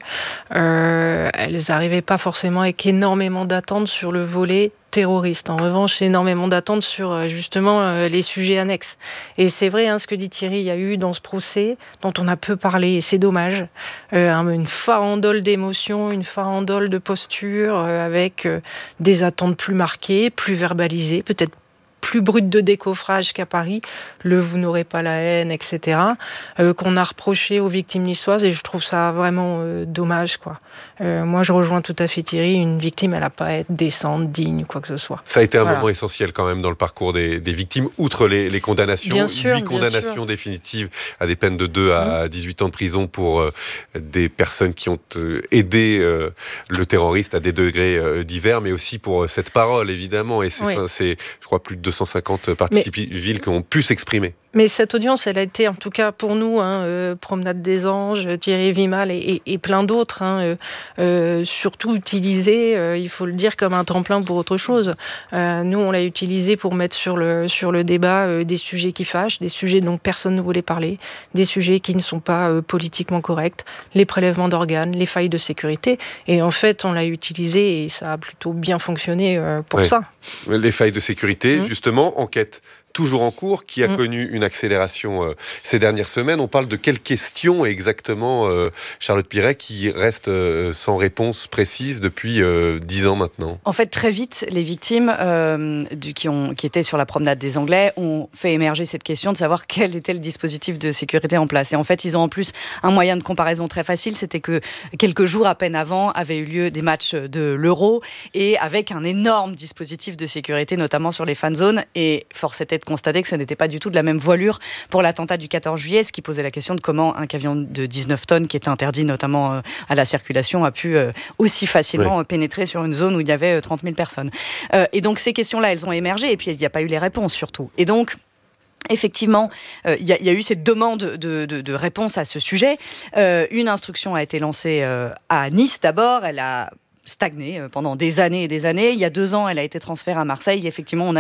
Speaker 4: Euh, elles n'arrivaient pas forcément avec énormément d'attentes sur le volet terroriste. En revanche, énormément d'attentes sur justement euh, les sujets annexes. Et c'est vrai, hein, ce que dit Thierry, il y a eu dans ce procès, dont on a peu parlé, et c'est dommage, euh, une farandole d'émotions, une farandole de postures, euh, avec euh, des attentes plus marquées, plus verbalisées, peut-être plus brute de décoffrage qu'à Paris, le « vous n'aurez pas la haine », et cetera, euh, qu'on a reproché aux victimes niçoises, et je trouve ça vraiment euh, dommage, quoi. Euh, moi, je rejoins tout à fait Thierry, une victime, elle n'a pas à être décente, digne, quoi que ce soit.
Speaker 2: Ça a été un
Speaker 4: voilà.
Speaker 2: moment essentiel quand même dans le parcours des, des victimes, outre les, les condamnations,
Speaker 4: bien sûr,
Speaker 2: huit condamnations
Speaker 4: sûr.
Speaker 2: définitives à des peines de deux à dix-huit ans de prison pour euh, des personnes qui ont euh, aidé euh, le terroriste à des degrés euh, divers, mais aussi pour euh, cette parole, évidemment, et c'est, oui. ça, c'est je crois, plus de deux cent cinquante parties civiles qui ont pu s'exprimer.
Speaker 4: Mais cette audience, elle a été, en tout cas pour nous, hein, euh, Promenade des Anges, Thierry Vimal et, et, et plein d'autres, hein, euh, euh, surtout utilisée, euh, il faut le dire, comme un tremplin pour autre chose. Euh, nous, on l'a utilisé pour mettre sur le, sur le débat euh, des sujets qui fâchent, des sujets dont personne ne voulait parler, des sujets qui ne sont pas euh, politiquement corrects, les prélèvements d'organes, les failles de sécurité. Et en fait, on l'a utilisé et ça a plutôt bien fonctionné euh, pour
Speaker 2: oui.
Speaker 4: ça.
Speaker 2: Les failles de sécurité, mmh. justement, enquête toujours en cours, qui a mmh. connu une accélération euh, ces dernières semaines. On parle de quelles questions exactement, euh, Charlotte Piret, qui restent euh, sans réponse précise depuis euh, dix ans maintenant?
Speaker 5: En fait, très vite, les victimes euh, du, qui, ont, qui étaient sur la promenade des Anglais ont fait émerger cette question de savoir quel était le dispositif de sécurité en place. Et en fait, ils ont en plus un moyen de comparaison très facile, c'était que quelques jours à peine avant avaient eu lieu des matchs de l'Euro, et avec un énorme dispositif de sécurité, notamment sur les fan zones, et force était de constater que ça n'était pas du tout de la même voilure pour l'attentat du quatorze juillet, ce qui posait la question de comment un camion de dix-neuf tonnes, qui est interdit notamment euh, à la circulation, a pu euh, aussi facilement oui. pénétrer sur une zone où il y avait euh, trente mille personnes. Euh, et donc ces questions-là, elles ont émergé, et puis il n'y a pas eu les réponses surtout. Et donc, effectivement, il euh, y, y a eu cette demande de, de, de réponse à ce sujet. Euh, une instruction a été lancée euh, à Nice d'abord, elle a stagné pendant des années et des années. Il y a deux ans, elle a été transférée à Marseille. Effectivement, on a une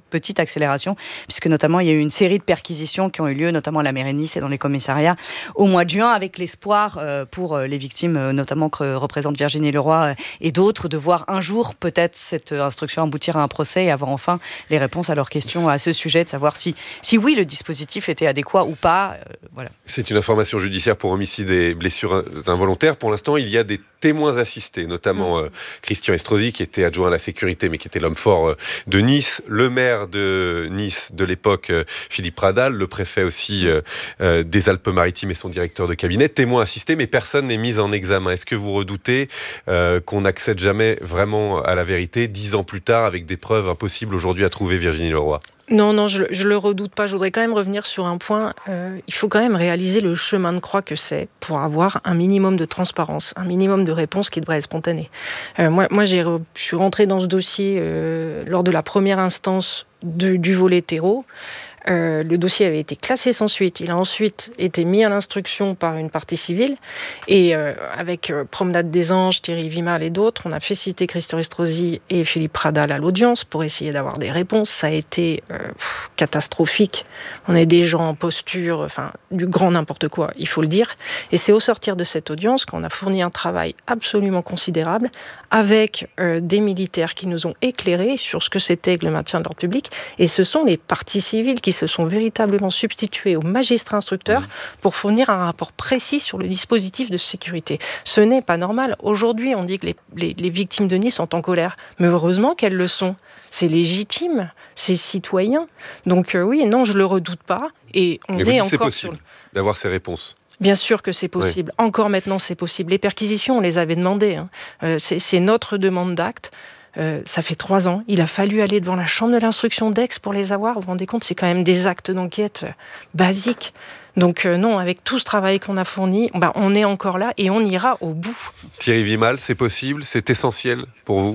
Speaker 5: petite accélération, puisque notamment il y a eu une série de perquisitions qui ont eu lieu, notamment à la mairie de Nice et dans les commissariats au mois de juin, avec l'espoir euh, pour les victimes, euh, notamment que représente Virginie Leroy euh, et d'autres, de voir un jour peut-être cette instruction aboutir à un procès et avoir enfin les réponses à leurs questions à ce sujet, de savoir si, si oui, le dispositif était adéquat ou pas. Euh, voilà.
Speaker 2: C'est une information judiciaire pour homicide et blessures involontaires. Pour l'instant, il y a des témoins assistés, notamment euh, Christian Estrosi, qui était adjoint à la sécurité, mais qui était l'homme fort euh, de Nice, le maire de Nice de l'époque, euh, Philippe Pradal, le préfet aussi euh, euh, des Alpes-Maritimes et son directeur de cabinet. Témoins assistés, mais personne n'est mis en examen. Est-ce que vous redoutez euh, qu'on n'accède jamais vraiment à la vérité, dix ans plus tard, avec des preuves impossibles aujourd'hui à trouver, Virginie Leroy ?
Speaker 4: Non, non, je ne le redoute pas. Je voudrais quand même revenir sur un point. Euh, il faut quand même réaliser le chemin de croix que c'est pour avoir un minimum de transparence, un minimum de réponses qui devrait être spontanées. Euh, moi, moi j'ai, je suis rentrée dans ce dossier euh, lors de la première instance de, du volet terreau. Euh, le dossier avait été classé sans suite. Il a ensuite été mis à l'instruction par une partie civile. Et euh, avec euh, Promenade des Anges, Thierry Vimal et d'autres, on a fait citer Christian Estrosi et Philippe Pradal à l'audience pour essayer d'avoir des réponses. Ça a été euh, pff, catastrophique. On est des gens en posture, enfin, du grand n'importe quoi, il faut le dire. Et c'est au sortir de cette audience qu'on a fourni un travail absolument considérable avec euh, des militaires qui nous ont éclairés sur ce que c'était que le maintien de l'ordre public. Et ce sont les parties civiles qui se sont véritablement substitués aux magistrats instructeurs pour fournir un rapport précis sur le dispositif de sécurité. Ce n'est pas normal. Aujourd'hui, on dit que les, les, les victimes de Nice sont en colère. Mais heureusement qu'elles le sont. C'est légitime, c'est citoyen. Donc euh, oui, non, je ne le redoute pas. Et on
Speaker 2: Mais
Speaker 4: est
Speaker 2: vous dites
Speaker 4: encore
Speaker 2: c'est possible
Speaker 4: sur...
Speaker 2: d'avoir ces réponses.
Speaker 4: Bien sûr que c'est possible. Oui. Encore maintenant, c'est possible. Les perquisitions, on les avait demandées. Hein. Euh, c'est, c'est notre demande d'acte. Euh, ça fait trois ans. Il a fallu aller devant la chambre de l'instruction d'Aix pour les avoir. Vous vous rendez compte, c'est quand même des actes d'enquête euh, basiques. Donc euh, non, avec tout ce travail qu'on a fourni, bah, on est encore là et on ira au bout.
Speaker 2: Thierry Vimal, c'est possible, c'est essentiel pour vous ?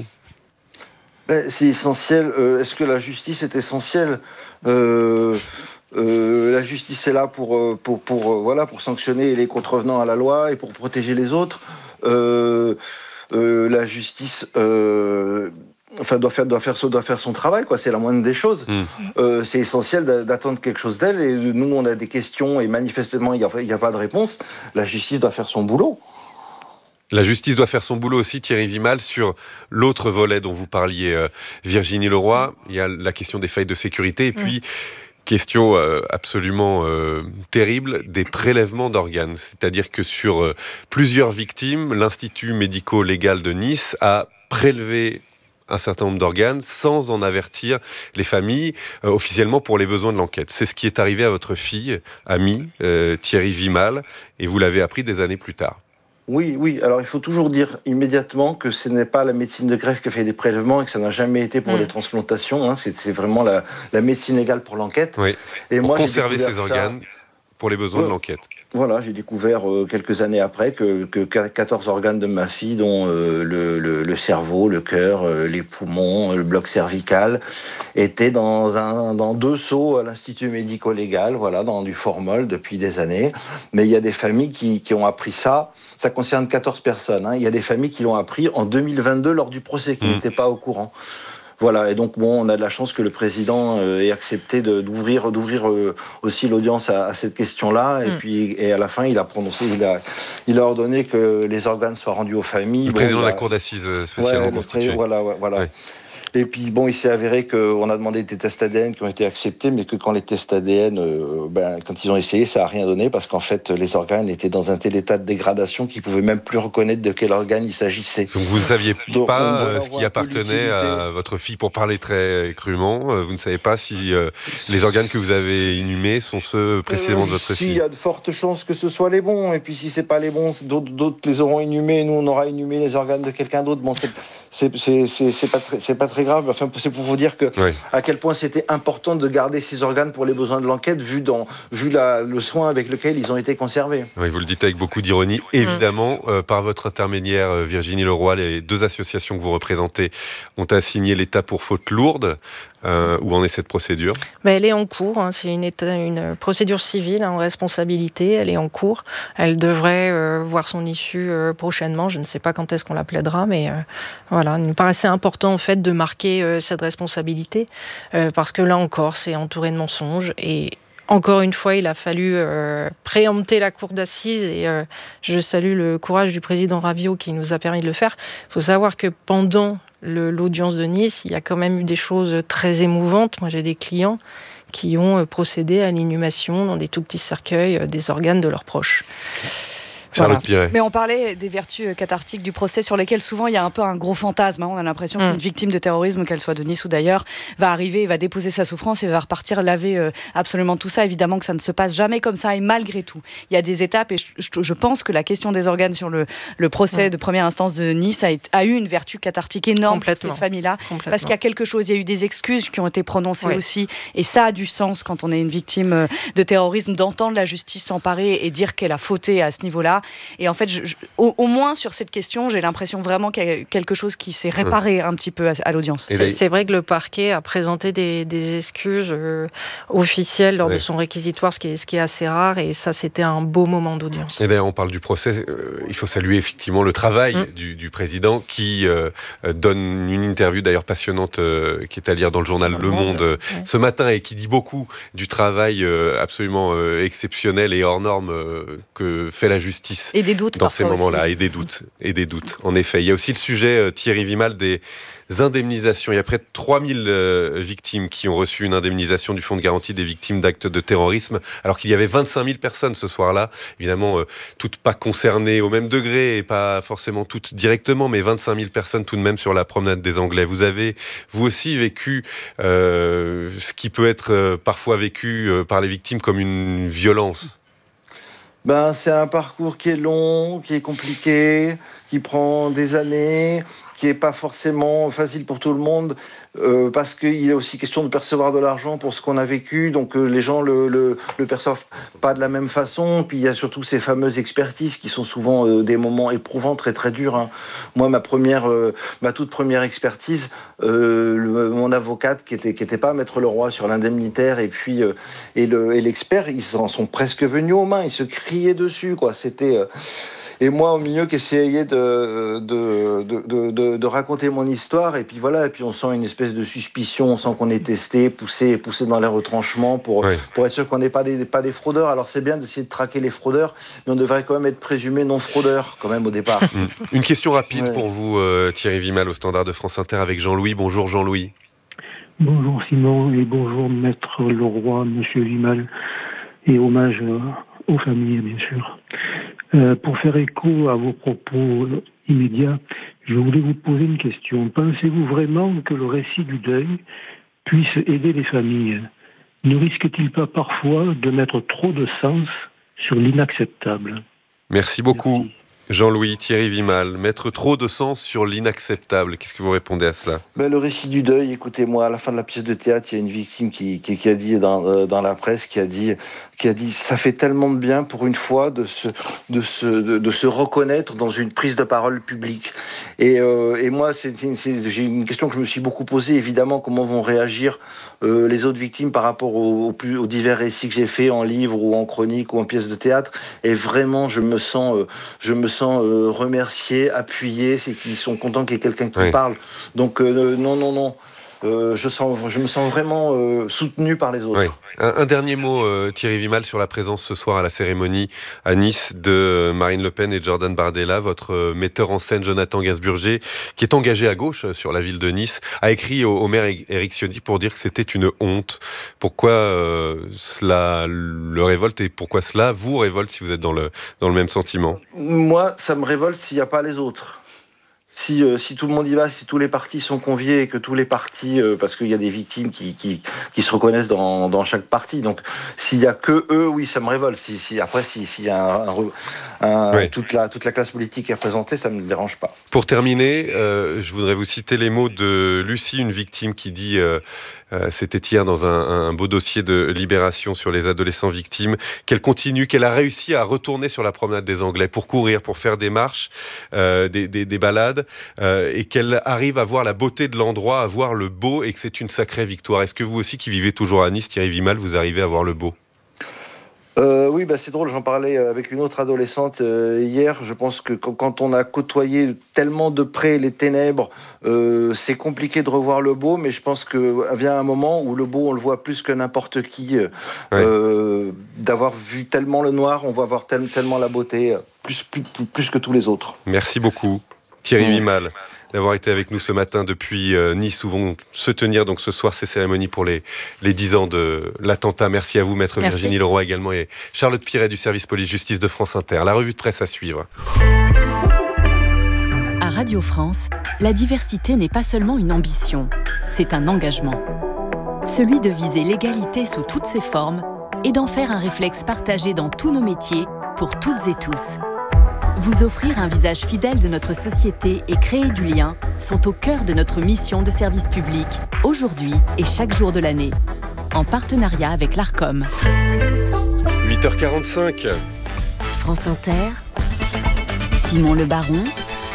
Speaker 24: Ben, c'est essentiel. Euh, est-ce que la justice est essentielle ? euh... Euh, la justice est là pour, pour, pour, pour, voilà, pour sanctionner les contrevenants à la loi et pour protéger les autres. Euh, euh, la justice euh, enfin, doit, faire, doit, faire, doit faire son travail, quoi. C'est la moindre des choses. Mmh. Euh, c'est essentiel d'attendre quelque chose d'elle. Et nous, on a des questions et manifestement, il n'y a, a pas de réponse. La justice doit faire son boulot.
Speaker 2: La justice doit faire son boulot aussi, Thierry Vimal, sur l'autre volet dont vous parliez, euh, Virginie Leroy. Il y a la question des failles de sécurité et puis... Mmh. Question euh, absolument euh, terrible, des prélèvements d'organes. C'est-à-dire que sur euh, plusieurs victimes, l'Institut médico-légal de Nice a prélevé un certain nombre d'organes sans en avertir les familles euh, officiellement pour les besoins de l'enquête. C'est ce qui est arrivé à votre fille, amie, euh, Thierry Vimal, et vous l'avez appris des années plus tard.
Speaker 24: Oui, oui. Alors, il faut toujours dire immédiatement que ce n'est pas la médecine de greffe qui a fait des prélèvements et que ça n'a jamais été pour mmh. les transplantations. Hein. C'est, c'est vraiment la, la médecine légale pour l'enquête.
Speaker 2: Oui.
Speaker 24: Et
Speaker 2: pour
Speaker 24: moi,
Speaker 2: conserver ces organes ça... pour les besoins ouais. de l'enquête.
Speaker 24: Voilà, j'ai découvert euh, quelques années après que, que quatorze organes de ma fille, dont euh, le, le, le cerveau, le cœur, euh, les poumons, le bloc cervical, étaient dans, un, dans deux seaux à l'Institut médico-légal, voilà, dans du formol depuis des années. Mais il y a des familles qui, qui ont appris ça. Ça concerne quatorze personnes. Hein. Il y a des familles qui l'ont appris en deux mille vingt-deux lors du procès, qui mmh. n'étaient pas au courant. Voilà, et donc bon, on a de la chance que le président euh, ait accepté de, d'ouvrir, d'ouvrir euh, aussi l'audience à, à cette question-là, et mm. puis et à la fin, il a prononcé, il a, il a ordonné que les organes soient rendus aux familles.
Speaker 2: Le
Speaker 24: bon,
Speaker 2: président de
Speaker 24: a...
Speaker 2: la cour d'assises spécialement
Speaker 24: ouais,
Speaker 2: constituée.
Speaker 24: Pré... Voilà, ouais, voilà. Ouais. Et puis bon, il s'est avéré qu'on a demandé des tests A D N qui ont été acceptés, mais que quand les tests A D N, euh, ben, quand ils ont essayé, ça n'a rien donné, parce qu'en fait, les organes étaient dans un tel état de dégradation qu'ils ne pouvaient même plus reconnaître de quel organe il s'agissait.
Speaker 2: Donc vous ne saviez Donc, pas euh, ce qui appartenait à votre fille, pour parler très crûment. Vous ne savez pas si euh, les organes que vous avez inhumés sont ceux précisément euh, de votre
Speaker 24: si,
Speaker 2: fille.
Speaker 24: Il y a de fortes chances que ce soit les bons, et puis si c'est pas les bons, d'autres, d'autres les auront inhumés, et nous on aura inhumé les organes de quelqu'un d'autre. Bon, c'est, c'est, c'est, c'est, c'est pas très, c'est pas très grave. Enfin, c'est pour vous dire que oui. à quel point c'était important de garder ces organes pour les besoins de l'enquête, vu, dans, vu la, le soin avec lequel ils ont été conservés.
Speaker 2: Oui, vous le dites avec beaucoup d'ironie. Évidemment, mmh. euh, par votre intermédiaire, euh, Virginie Leroy, les deux associations que vous représentez ont assigné l'État pour faute lourde. Euh, où en est cette procédure ?
Speaker 4: Ben, elle est en cours. Hein. C'est une, état, une procédure civile en responsabilité. Elle est en cours. Elle devrait euh, voir son issue euh, prochainement. Je ne sais pas quand est-ce qu'on la plaidera, mais euh, voilà. Il nous paraissait important en fait de marquer parquet euh, cette responsabilité, euh, parce que là encore, c'est entouré de mensonges et encore une fois, il a fallu euh, préempter la cour d'assises et euh, je salue le courage du président Raviot qui nous a permis de le faire. Il faut savoir que pendant le, l'audience de Nice, il y a quand même eu des choses très émouvantes. Moi, j'ai des clients qui ont procédé à l'inhumation dans des tout petits cercueils euh, des organes de leurs proches.
Speaker 2: Charlotte
Speaker 5: Voilà.
Speaker 2: Piret.
Speaker 5: Mais on parlait des vertus cathartiques du procès sur lesquelles souvent il y a un peu un gros fantasme. Hein. On a l'impression mmh. qu'une victime de terrorisme, qu'elle soit de Nice ou d'ailleurs, va arriver, va déposer sa souffrance et va repartir laver euh, absolument tout ça. Évidemment que ça ne se passe jamais comme ça et malgré tout, il y a des étapes et je, je, je pense que la question des organes sur le, le procès mmh. de première instance de Nice a, a eu une vertu cathartique énorme pour ces familles-là. Parce qu'il y a quelque chose, il y a eu des excuses qui ont été prononcées oui. aussi et ça a du sens quand on est une victime de terrorisme d'entendre la justice s'emparer et dire qu'elle a fauté à ce niveau-là. Et en fait, je, je, au, au moins sur cette question, j'ai l'impression vraiment qu'il y a quelque chose qui s'est réparé un petit peu à, à l'audience.
Speaker 4: C'est, c'est vrai que le parquet a présenté des, des excuses euh, officielles lors ouais. de son réquisitoire, ce qui, est, ce qui est assez rare, et ça, c'était un beau moment d'audience.
Speaker 2: Et d'ailleurs, on parle du procès. Euh, il faut saluer effectivement le travail mmh. du, du président qui euh, donne une interview d'ailleurs passionnante euh, qui est à lire dans le journal Le Monde euh, ouais. ce matin et qui dit beaucoup du travail euh, absolument euh, exceptionnel et hors norme euh, que fait la justice.
Speaker 5: Et des doutes
Speaker 2: dans ces moments-là,
Speaker 5: aussi.
Speaker 2: et des doutes, et des doutes. En effet, il y a aussi le sujet euh, Thierry Vimal des indemnisations. Il y a près de trois mille euh, victimes qui ont reçu une indemnisation du Fonds de garantie des victimes d'actes de terrorisme, alors qu'il y avait vingt-cinq mille personnes ce soir-là. Évidemment, euh, toutes pas concernées au même degré et pas forcément toutes directement, mais vingt-cinq mille personnes tout de même sur la promenade des Anglais. Vous avez, vous aussi, vécu euh, ce qui peut être euh, parfois vécu euh, par les victimes comme une violence.
Speaker 24: Ben, c'est un parcours qui est long, qui est compliqué, qui prend des années, qui n'est pas forcément facile pour tout le monde, euh, parce qu'il est aussi question de percevoir de l'argent pour ce qu'on a vécu, donc euh, les gens le, le, le perçoivent pas de la même façon. Puis il y a surtout ces fameuses expertises qui sont souvent euh, des moments éprouvants, très très durs. Hein. Moi, ma première, euh, ma toute première expertise, euh, le, mon avocate qui était qui était pas Maître Leroy sur l'indemnitaire et puis euh, et le et l'expert, ils en sont presque venus aux mains, ils se criaient dessus, quoi. C'était euh, Et moi, au milieu, qui essayais de, de, de, de, de raconter mon histoire. Et puis voilà, et puis on sent une espèce de suspicion, on sent qu'on est testé, poussé, poussé dans les retranchements pour, oui. pour être sûr qu'on n'est pas des, pas des fraudeurs. Alors c'est bien d'essayer de traquer les fraudeurs, mais on devrait quand même être présumé non fraudeur, quand même, au départ.
Speaker 2: Une question rapide ouais. pour vous, euh, Thierry Vimal, au Standard de France Inter, avec Jean-Louis. Bonjour Jean-Louis.
Speaker 6: Bonjour Simon, et bonjour Maître Leroy, Monsieur Vimal, et hommage aux familles, bien sûr. Euh, pour faire écho à vos propos immédiats, je voulais vous poser une question. Pensez-vous vraiment que le récit du deuil puisse aider les familles ? Ne risque-t-il pas parfois de mettre trop de sens sur l'inacceptable ?
Speaker 2: Merci beaucoup. Merci. Jean-Louis, Thierry Vimal, mettre trop de sens sur l'inacceptable. Qu'est-ce que vous répondez à cela ?
Speaker 24: Ben, le récit du deuil, écoutez-moi, à la fin de la pièce de théâtre, il y a une victime qui, qui, qui a dit dans, euh, dans la presse, qui a dit, qui a dit, ça fait tellement de bien pour une fois de se, de se, de, de se reconnaître dans une prise de parole publique. Et, euh, et moi, c'est, c'est, c'est, j'ai une question que je me suis beaucoup posée, évidemment, comment vont réagir euh, les autres victimes par rapport aux, aux, plus, aux divers récits que j'ai faits en livre ou en chronique ou en pièce de théâtre. Et vraiment, je me sens, euh, je me sens Euh, remercier, appuyer, c'est qu'ils sont contents qu'il y ait quelqu'un qui oui. parle. Donc euh, non, non, non. Euh, je, sens, je me sens vraiment euh, soutenu par les autres.
Speaker 2: Oui. Un, un dernier mot, euh, Thierry Vimal, sur la présence ce soir à la cérémonie à Nice de Marine Le Pen et Jordan Bardella. Votre euh, metteur en scène, Jonathan Gasburger, qui est engagé à gauche euh, sur la ville de Nice, a écrit au, au maire Éric Ciotti pour dire que c'était une honte. Pourquoi euh, cela le révolte et pourquoi cela vous révolte si vous êtes dans le, dans le même sentiment ?
Speaker 24: Moi, ça me révolte s'il n'y a pas les autres. Si, euh, si tout le monde y va, si tous les partis sont conviés et que tous les partis, euh, parce qu'il y a des victimes qui, qui, qui se reconnaissent dans, dans chaque parti, donc s'il y a que eux, oui, ça me révolte. Si, si, après, s'il si y a un, un, un, oui. toute, la, toute la classe politique est représentée, ça ne me dérange pas.
Speaker 2: Pour terminer, euh, je voudrais vous citer les mots de Lucie, une victime qui dit, euh, euh, c'était hier dans un, un beau dossier de Libération sur les adolescents victimes, qu'elle continue, qu'elle a réussi à retourner sur la promenade des Anglais pour courir, pour faire des marches, euh, des, des, des balades, Euh, et qu'elle arrive à voir la beauté de l'endroit, à voir le beau, et que c'est une sacrée victoire. Est-ce que vous aussi, qui vivez toujours à Nice, Thierry Vimal, vous arrivez à voir le beau ?
Speaker 24: Euh, oui, bah, c'est drôle, j'en parlais avec une autre adolescente euh, hier. Je pense que quand on a côtoyé tellement de près les ténèbres, euh, c'est compliqué de revoir le beau, mais je pense que vient un moment où le beau, on le voit plus que n'importe qui. Euh, ouais. D'avoir vu tellement le noir, on va voir tel, tellement la beauté, plus, plus, plus, plus que tous les autres.
Speaker 2: Merci beaucoup, Thierry Vimal. Mmh. D'avoir été avec nous ce matin depuis euh, Nice, où vont se tenir donc ce soir ces cérémonies pour les, les dix ans de l'attentat. Merci à vous, Maître Merci. Virginie Leroy également, et Charlotte Piret du service police-justice de France Inter. La revue de presse à suivre.
Speaker 23: À Radio France, la diversité n'est pas seulement une ambition, c'est un engagement. Celui de viser l'égalité sous toutes ses formes et d'en faire un réflexe partagé dans tous nos métiers, pour toutes et tous. Vous offrir un visage fidèle de notre société et créer du lien sont au cœur de notre mission de service public, aujourd'hui et chaque jour de l'année, en partenariat avec l'Arcom.
Speaker 2: huit heures quarante-cinq.
Speaker 23: France Inter, Simon Le Baron,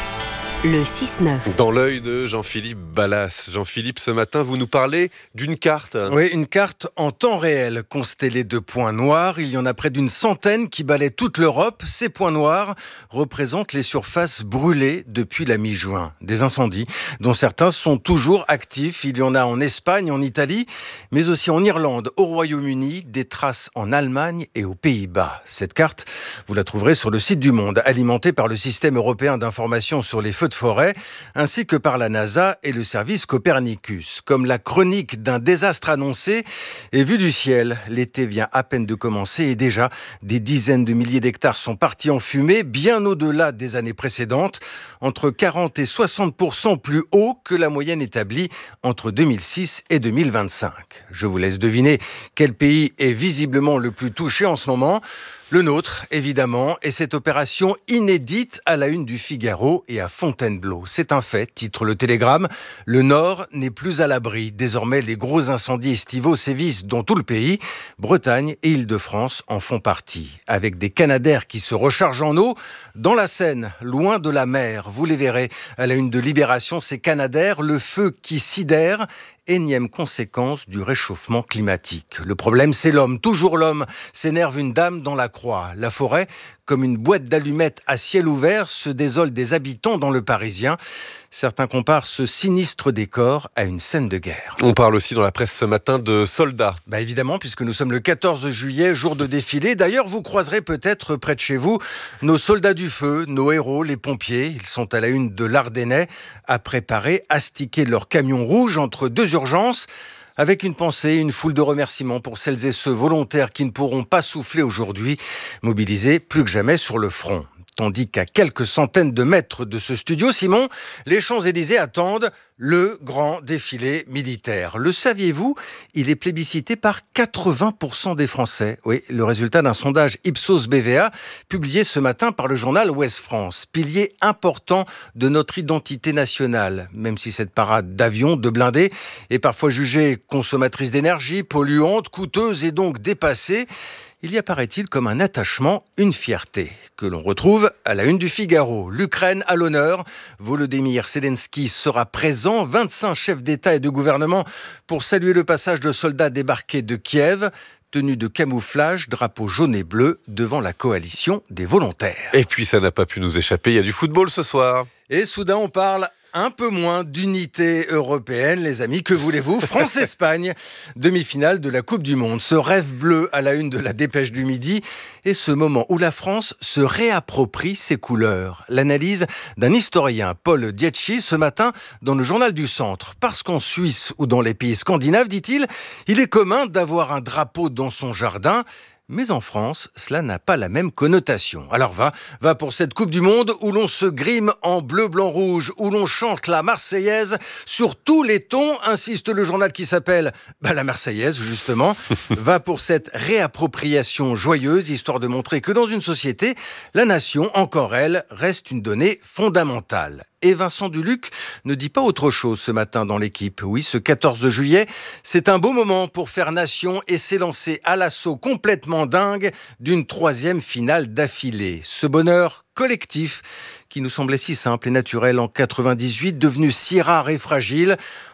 Speaker 23: le six neuf.
Speaker 2: Dans l'œil de Jean-Philippe Ballas. Jean-Philippe, ce matin, vous nous parlez d'une carte.
Speaker 7: Oui, une carte en temps réel, constellée de points noirs. Il y en a près d'une centaine qui balaient toute l'Europe. Ces points noirs représentent les surfaces brûlées depuis la mi-juin. Des incendies dont certains sont toujours actifs. Il y en a en Espagne, en Italie, mais aussi en Irlande, au Royaume-Uni, des traces en Allemagne et aux Pays-Bas. Cette carte, vous la trouverez sur le site du Monde, alimentée par le système européen d'information sur les feux de forêt, ainsi que par la NASA et le service Copernicus. Comme la chronique d'un désastre annoncé et vu du ciel, l'été vient à peine de commencer et déjà des dizaines de milliers d'hectares sont partis en fumée, bien au-delà des années précédentes, entre quarante et soixante pour cent plus haut que la moyenne établie entre deux mille six et deux mille vingt-cinq. Je vous laisse deviner quel pays est visiblement le plus touché en ce moment. Le nôtre, évidemment, et cette opération inédite à la une du Figaro et à Fontainebleau. C'est un fait, titre le Télégramme. Le Nord n'est plus à l'abri. Désormais, les gros incendies estivaux sévissent dans tout le pays. Bretagne et Île-de-France en font partie. Avec des canadaires qui se rechargent en eau, dans la Seine, loin de la mer. Vous les verrez à la une de Libération, ces canadaires, le feu qui sidère. Énième conséquence du réchauffement climatique. Le problème, c'est l'homme. Toujours l'homme, s'énerve une dame dans la Croix. La forêt, comme une boîte d'allumettes à ciel ouvert, se désole des habitants dans le Parisien. Certains comparent ce sinistre décor à une scène de guerre.
Speaker 2: On parle aussi dans la presse ce matin de soldats.
Speaker 7: Bah évidemment, puisque nous sommes le quatorze juillet, jour de défilé. D'ailleurs, vous croiserez peut-être près de chez vous nos soldats du feu, nos héros, les pompiers. Ils sont à la une de l'Ardennais, à préparer, astiquer leur camion rouge entre deux urgences. Avec une pensée, une foule de remerciements pour celles et ceux volontaires qui ne pourront pas souffler aujourd'hui, mobilisés plus que jamais sur le front. Tandis qu'à quelques centaines de mètres de ce studio, Simon, les Champs-Élysées attendent le grand défilé militaire. Le saviez-vous ? Il est plébiscité par quatre-vingts pour cent des Français. Oui, le résultat d'un sondage Ipsos B V A publié ce matin par le journal Ouest France. Pilier important de notre identité nationale. Même si cette parade d'avions, de blindés, est parfois jugée consommatrice d'énergie, polluante, coûteuse et donc dépassée, il y a, paraît-il, comme un attachement, une fierté, que l'on retrouve à la une du Figaro. L'Ukraine à l'honneur. Volodymyr Zelensky sera présent. vingt-cinq chefs d'État et de gouvernement pour saluer le passage de soldats débarqués de Kiev. Tenue de camouflage, drapeau jaune et bleu devant la coalition des volontaires.
Speaker 2: Et puis ça n'a pas pu nous échapper, il y a du football ce soir.
Speaker 7: Et soudain on parle un peu moins d'unité européenne, les amis. Que voulez-vous ? France-Espagne, demi-finale de la Coupe du Monde. Ce rêve bleu à la une de la Dépêche du Midi et ce moment où la France se réapproprie ses couleurs. L'analyse d'un historien, Paul Dietschi, ce matin dans le Journal du Centre. Parce qu'en Suisse ou dans les pays scandinaves, dit-il, il est commun d'avoir un drapeau dans son jardin. Mais en France, cela n'a pas la même connotation. Alors va, va pour cette Coupe du Monde où l'on se grime en bleu, blanc, rouge, où l'on chante la Marseillaise sur tous les tons, insiste le journal qui s'appelle bah, la Marseillaise, justement. Va pour cette réappropriation joyeuse, histoire de montrer que dans une société, la nation, encore elle, reste une donnée fondamentale. Et Vincent Duluc ne dit pas autre chose ce matin dans l'équipe. Oui, ce quatorze juillet, c'est un beau moment pour faire nation et s'élancer à l'assaut complètement dingue d'une troisième finale d'affilée. Ce bonheur collectif qui nous semblait si simple et naturel en quatre-vingt-dix-huit, devenu si rare et fragile,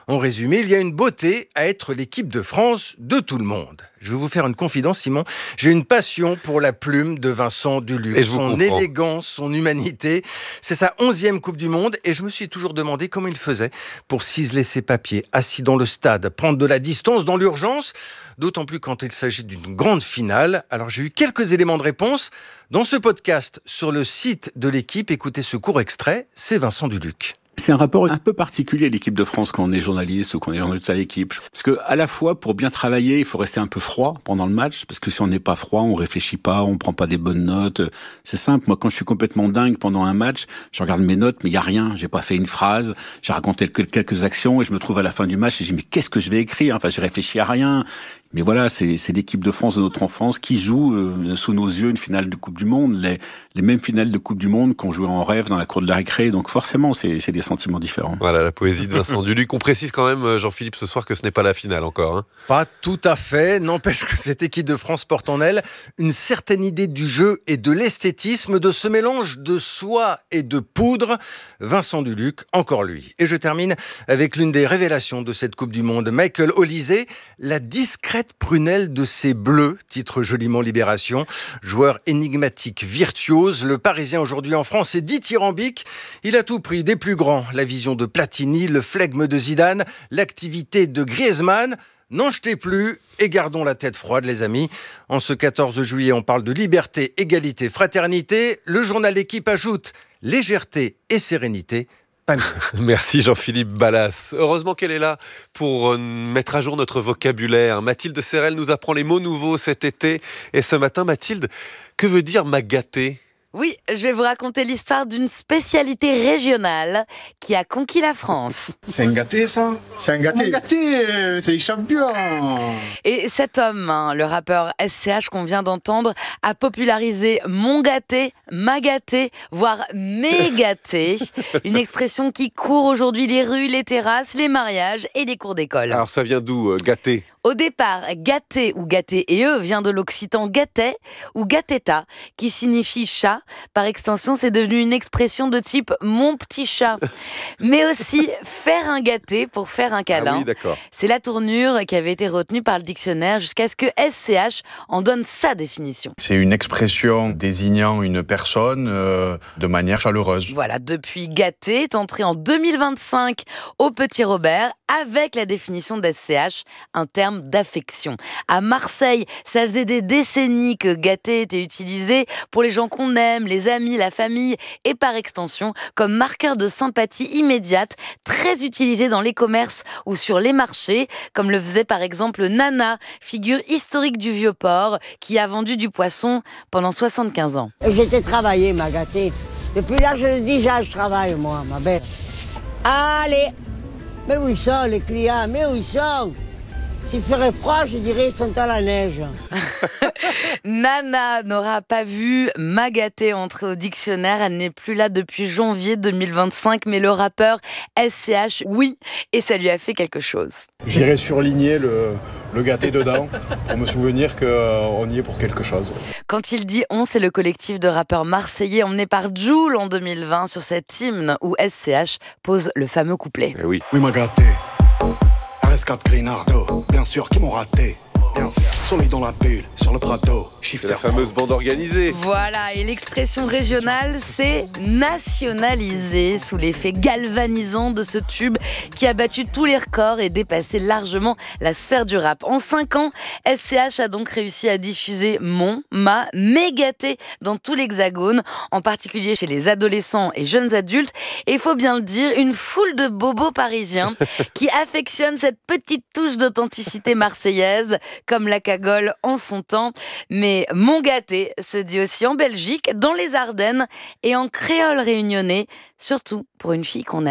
Speaker 7: En résumé, il y a une beauté à être l'équipe de France de tout le monde. Je vais vous faire une confidence, Simon. J'ai une passion pour la plume de Vincent Duluc.
Speaker 2: Et je vous
Speaker 7: son
Speaker 2: comprends.
Speaker 7: élégance, son humanité. C'est sa onzième Coupe du Monde et je me suis toujours demandé comment il faisait pour ciseler ses papiers, assis dans le stade, prendre de la distance dans l'urgence, d'autant plus quand il s'agit d'une grande finale. Alors j'ai eu quelques éléments de réponse dans ce podcast sur le site de l'équipe. Écoutez ce court extrait, c'est Vincent Duluc.
Speaker 8: C'est un rapport un peu particulier, l'équipe de France, quand on est journaliste ou quand on est journaliste à l'équipe. Parce que, à la fois, pour bien travailler, il faut rester un peu froid pendant le match. Parce que si on n'est pas froid, on réfléchit pas, on prend pas des bonnes notes. C'est simple. Moi, quand je suis complètement dingue pendant un match, je regarde mes notes, mais il y a rien. J'ai pas fait une phrase. J'ai raconté quelques actions et je me trouve à la fin du match et je dis, mais qu'est-ce que je vais écrire? Enfin, j'ai réfléchi à rien. Mais voilà, c'est, c'est l'équipe de France de notre enfance qui joue euh, sous nos yeux une finale de Coupe du Monde, les, les mêmes finales de Coupe du Monde qu'on jouait en rêve dans la cour de la récré. Donc forcément, c'est, c'est des sentiments différents.
Speaker 2: Voilà, la poésie de Vincent Duluc. On précise quand même, Jean-Philippe, ce soir que ce n'est pas la finale encore. Hein.
Speaker 7: Pas tout à fait. N'empêche que cette équipe de France porte en elle une certaine idée du jeu et de l'esthétisme, de ce mélange de soie et de poudre. Vincent Duluc, encore lui. Et je termine avec l'une des révélations de cette Coupe du Monde, Michael Olysée, la discrète prunelle de ses bleus, titre joliment Libération. Joueur énigmatique, virtuose, le Parisien aujourd'hui en France est dithyrambique. Il a tout pris des plus grands, la vision de Platini, le flegme de Zidane, l'activité de Griezmann. N'en jetez plus et gardons la tête froide, les amis. En ce quatorze juillet, on parle de liberté, égalité, fraternité. Le journal L'équipe ajoute légèreté et sérénité. Pas mieux.
Speaker 2: Merci Jean-Philippe Ballas. Heureusement qu'elle est là pour euh, mettre à jour notre vocabulaire. Mathilde Serrel nous apprend les mots nouveaux cet été. Et ce matin, Mathilde, que veut dire m'agater ?
Speaker 9: Oui, je vais vous raconter l'histoire d'une spécialité régionale qui a conquis la France.
Speaker 10: C'est un gâté, ça. C'est un gâté. Un gâté, c'est champion.
Speaker 9: Et cet homme, hein, le rappeur S C H qu'on vient d'entendre, a popularisé mon gâté, ma gâté, voire mes gâtés. Une expression qui court aujourd'hui les rues, les terrasses, les mariages et les cours d'école.
Speaker 2: Alors ça vient d'où, euh, gâté ?
Speaker 9: Au départ, gâté ou gâté et eux vient de l'occitan gâtet ou gâteta, qui signifie chat. Par extension, c'est devenu une expression de type mon petit chat. Mais aussi faire un gâté pour faire un câlin.
Speaker 2: Ah oui, d'accord.
Speaker 9: C'est la tournure qui avait été retenue par le dictionnaire jusqu'à ce que S C H en donne sa définition.
Speaker 10: C'est une expression désignant une personne euh, de manière chaleureuse.
Speaker 9: Voilà, depuis gâté est entré en deux mille vingt-cinq au Petit Robert avec la définition d'S C H, un terme d'affection. À Marseille, ça faisait des décennies que gâté était utilisé pour les gens qu'on aime, les amis, la famille et par extension comme marqueur de sympathie immédiate, très utilisé dans les commerces ou sur les marchés, comme le faisait par exemple Nana, figure historique du Vieux-Port, qui a vendu du poisson pendant soixante-quinze ans.
Speaker 12: J'étais travaillé, ma gâtée. Depuis l'âge de dix ans, je travaille, moi, ma belle. Allez, mais où ils sont, les clients? Mais où ils sont? S'il ferait froid, je dirais ils sont à la neige.
Speaker 9: Nana n'aura pas vu ma gâtée entrer au dictionnaire. Elle n'est plus là depuis janvier deux mille vingt-cinq, mais le rappeur S C H, oui, et ça lui a fait quelque chose.
Speaker 10: J'irai surligner le, le gâté dedans pour me souvenir qu'on y est pour quelque chose.
Speaker 9: Quand il dit on, c'est le collectif de rappeurs marseillais emmené par Jul en deux mille vingt sur cet hymne où S C H pose le fameux couplet.
Speaker 2: Eh oui.
Speaker 10: Oui, ma gâtée. R S quatre Grinardo, bien sûr, qui m'ont raté. Soleil dans la bulle, sur le Prado,
Speaker 2: C'est la fameuse bande organisée.
Speaker 9: Voilà, et l'expression régionale, c'est nationalisé sous l'effet galvanisant de ce tube qui a battu tous les records et dépassé largement la sphère du rap. En cinq ans, S C H a donc réussi à diffuser mon, ma, mes gâtés dans tout l'hexagone, en particulier chez les adolescents et jeunes adultes. Et il faut bien le dire, une foule de bobos parisiens qui affectionnent cette petite touche d'authenticité marseillaise, comme la cagole en son temps. Mais mon gâté se dit aussi en Belgique, dans les Ardennes et en créole réunionnais, surtout pour une fille qu'on aime.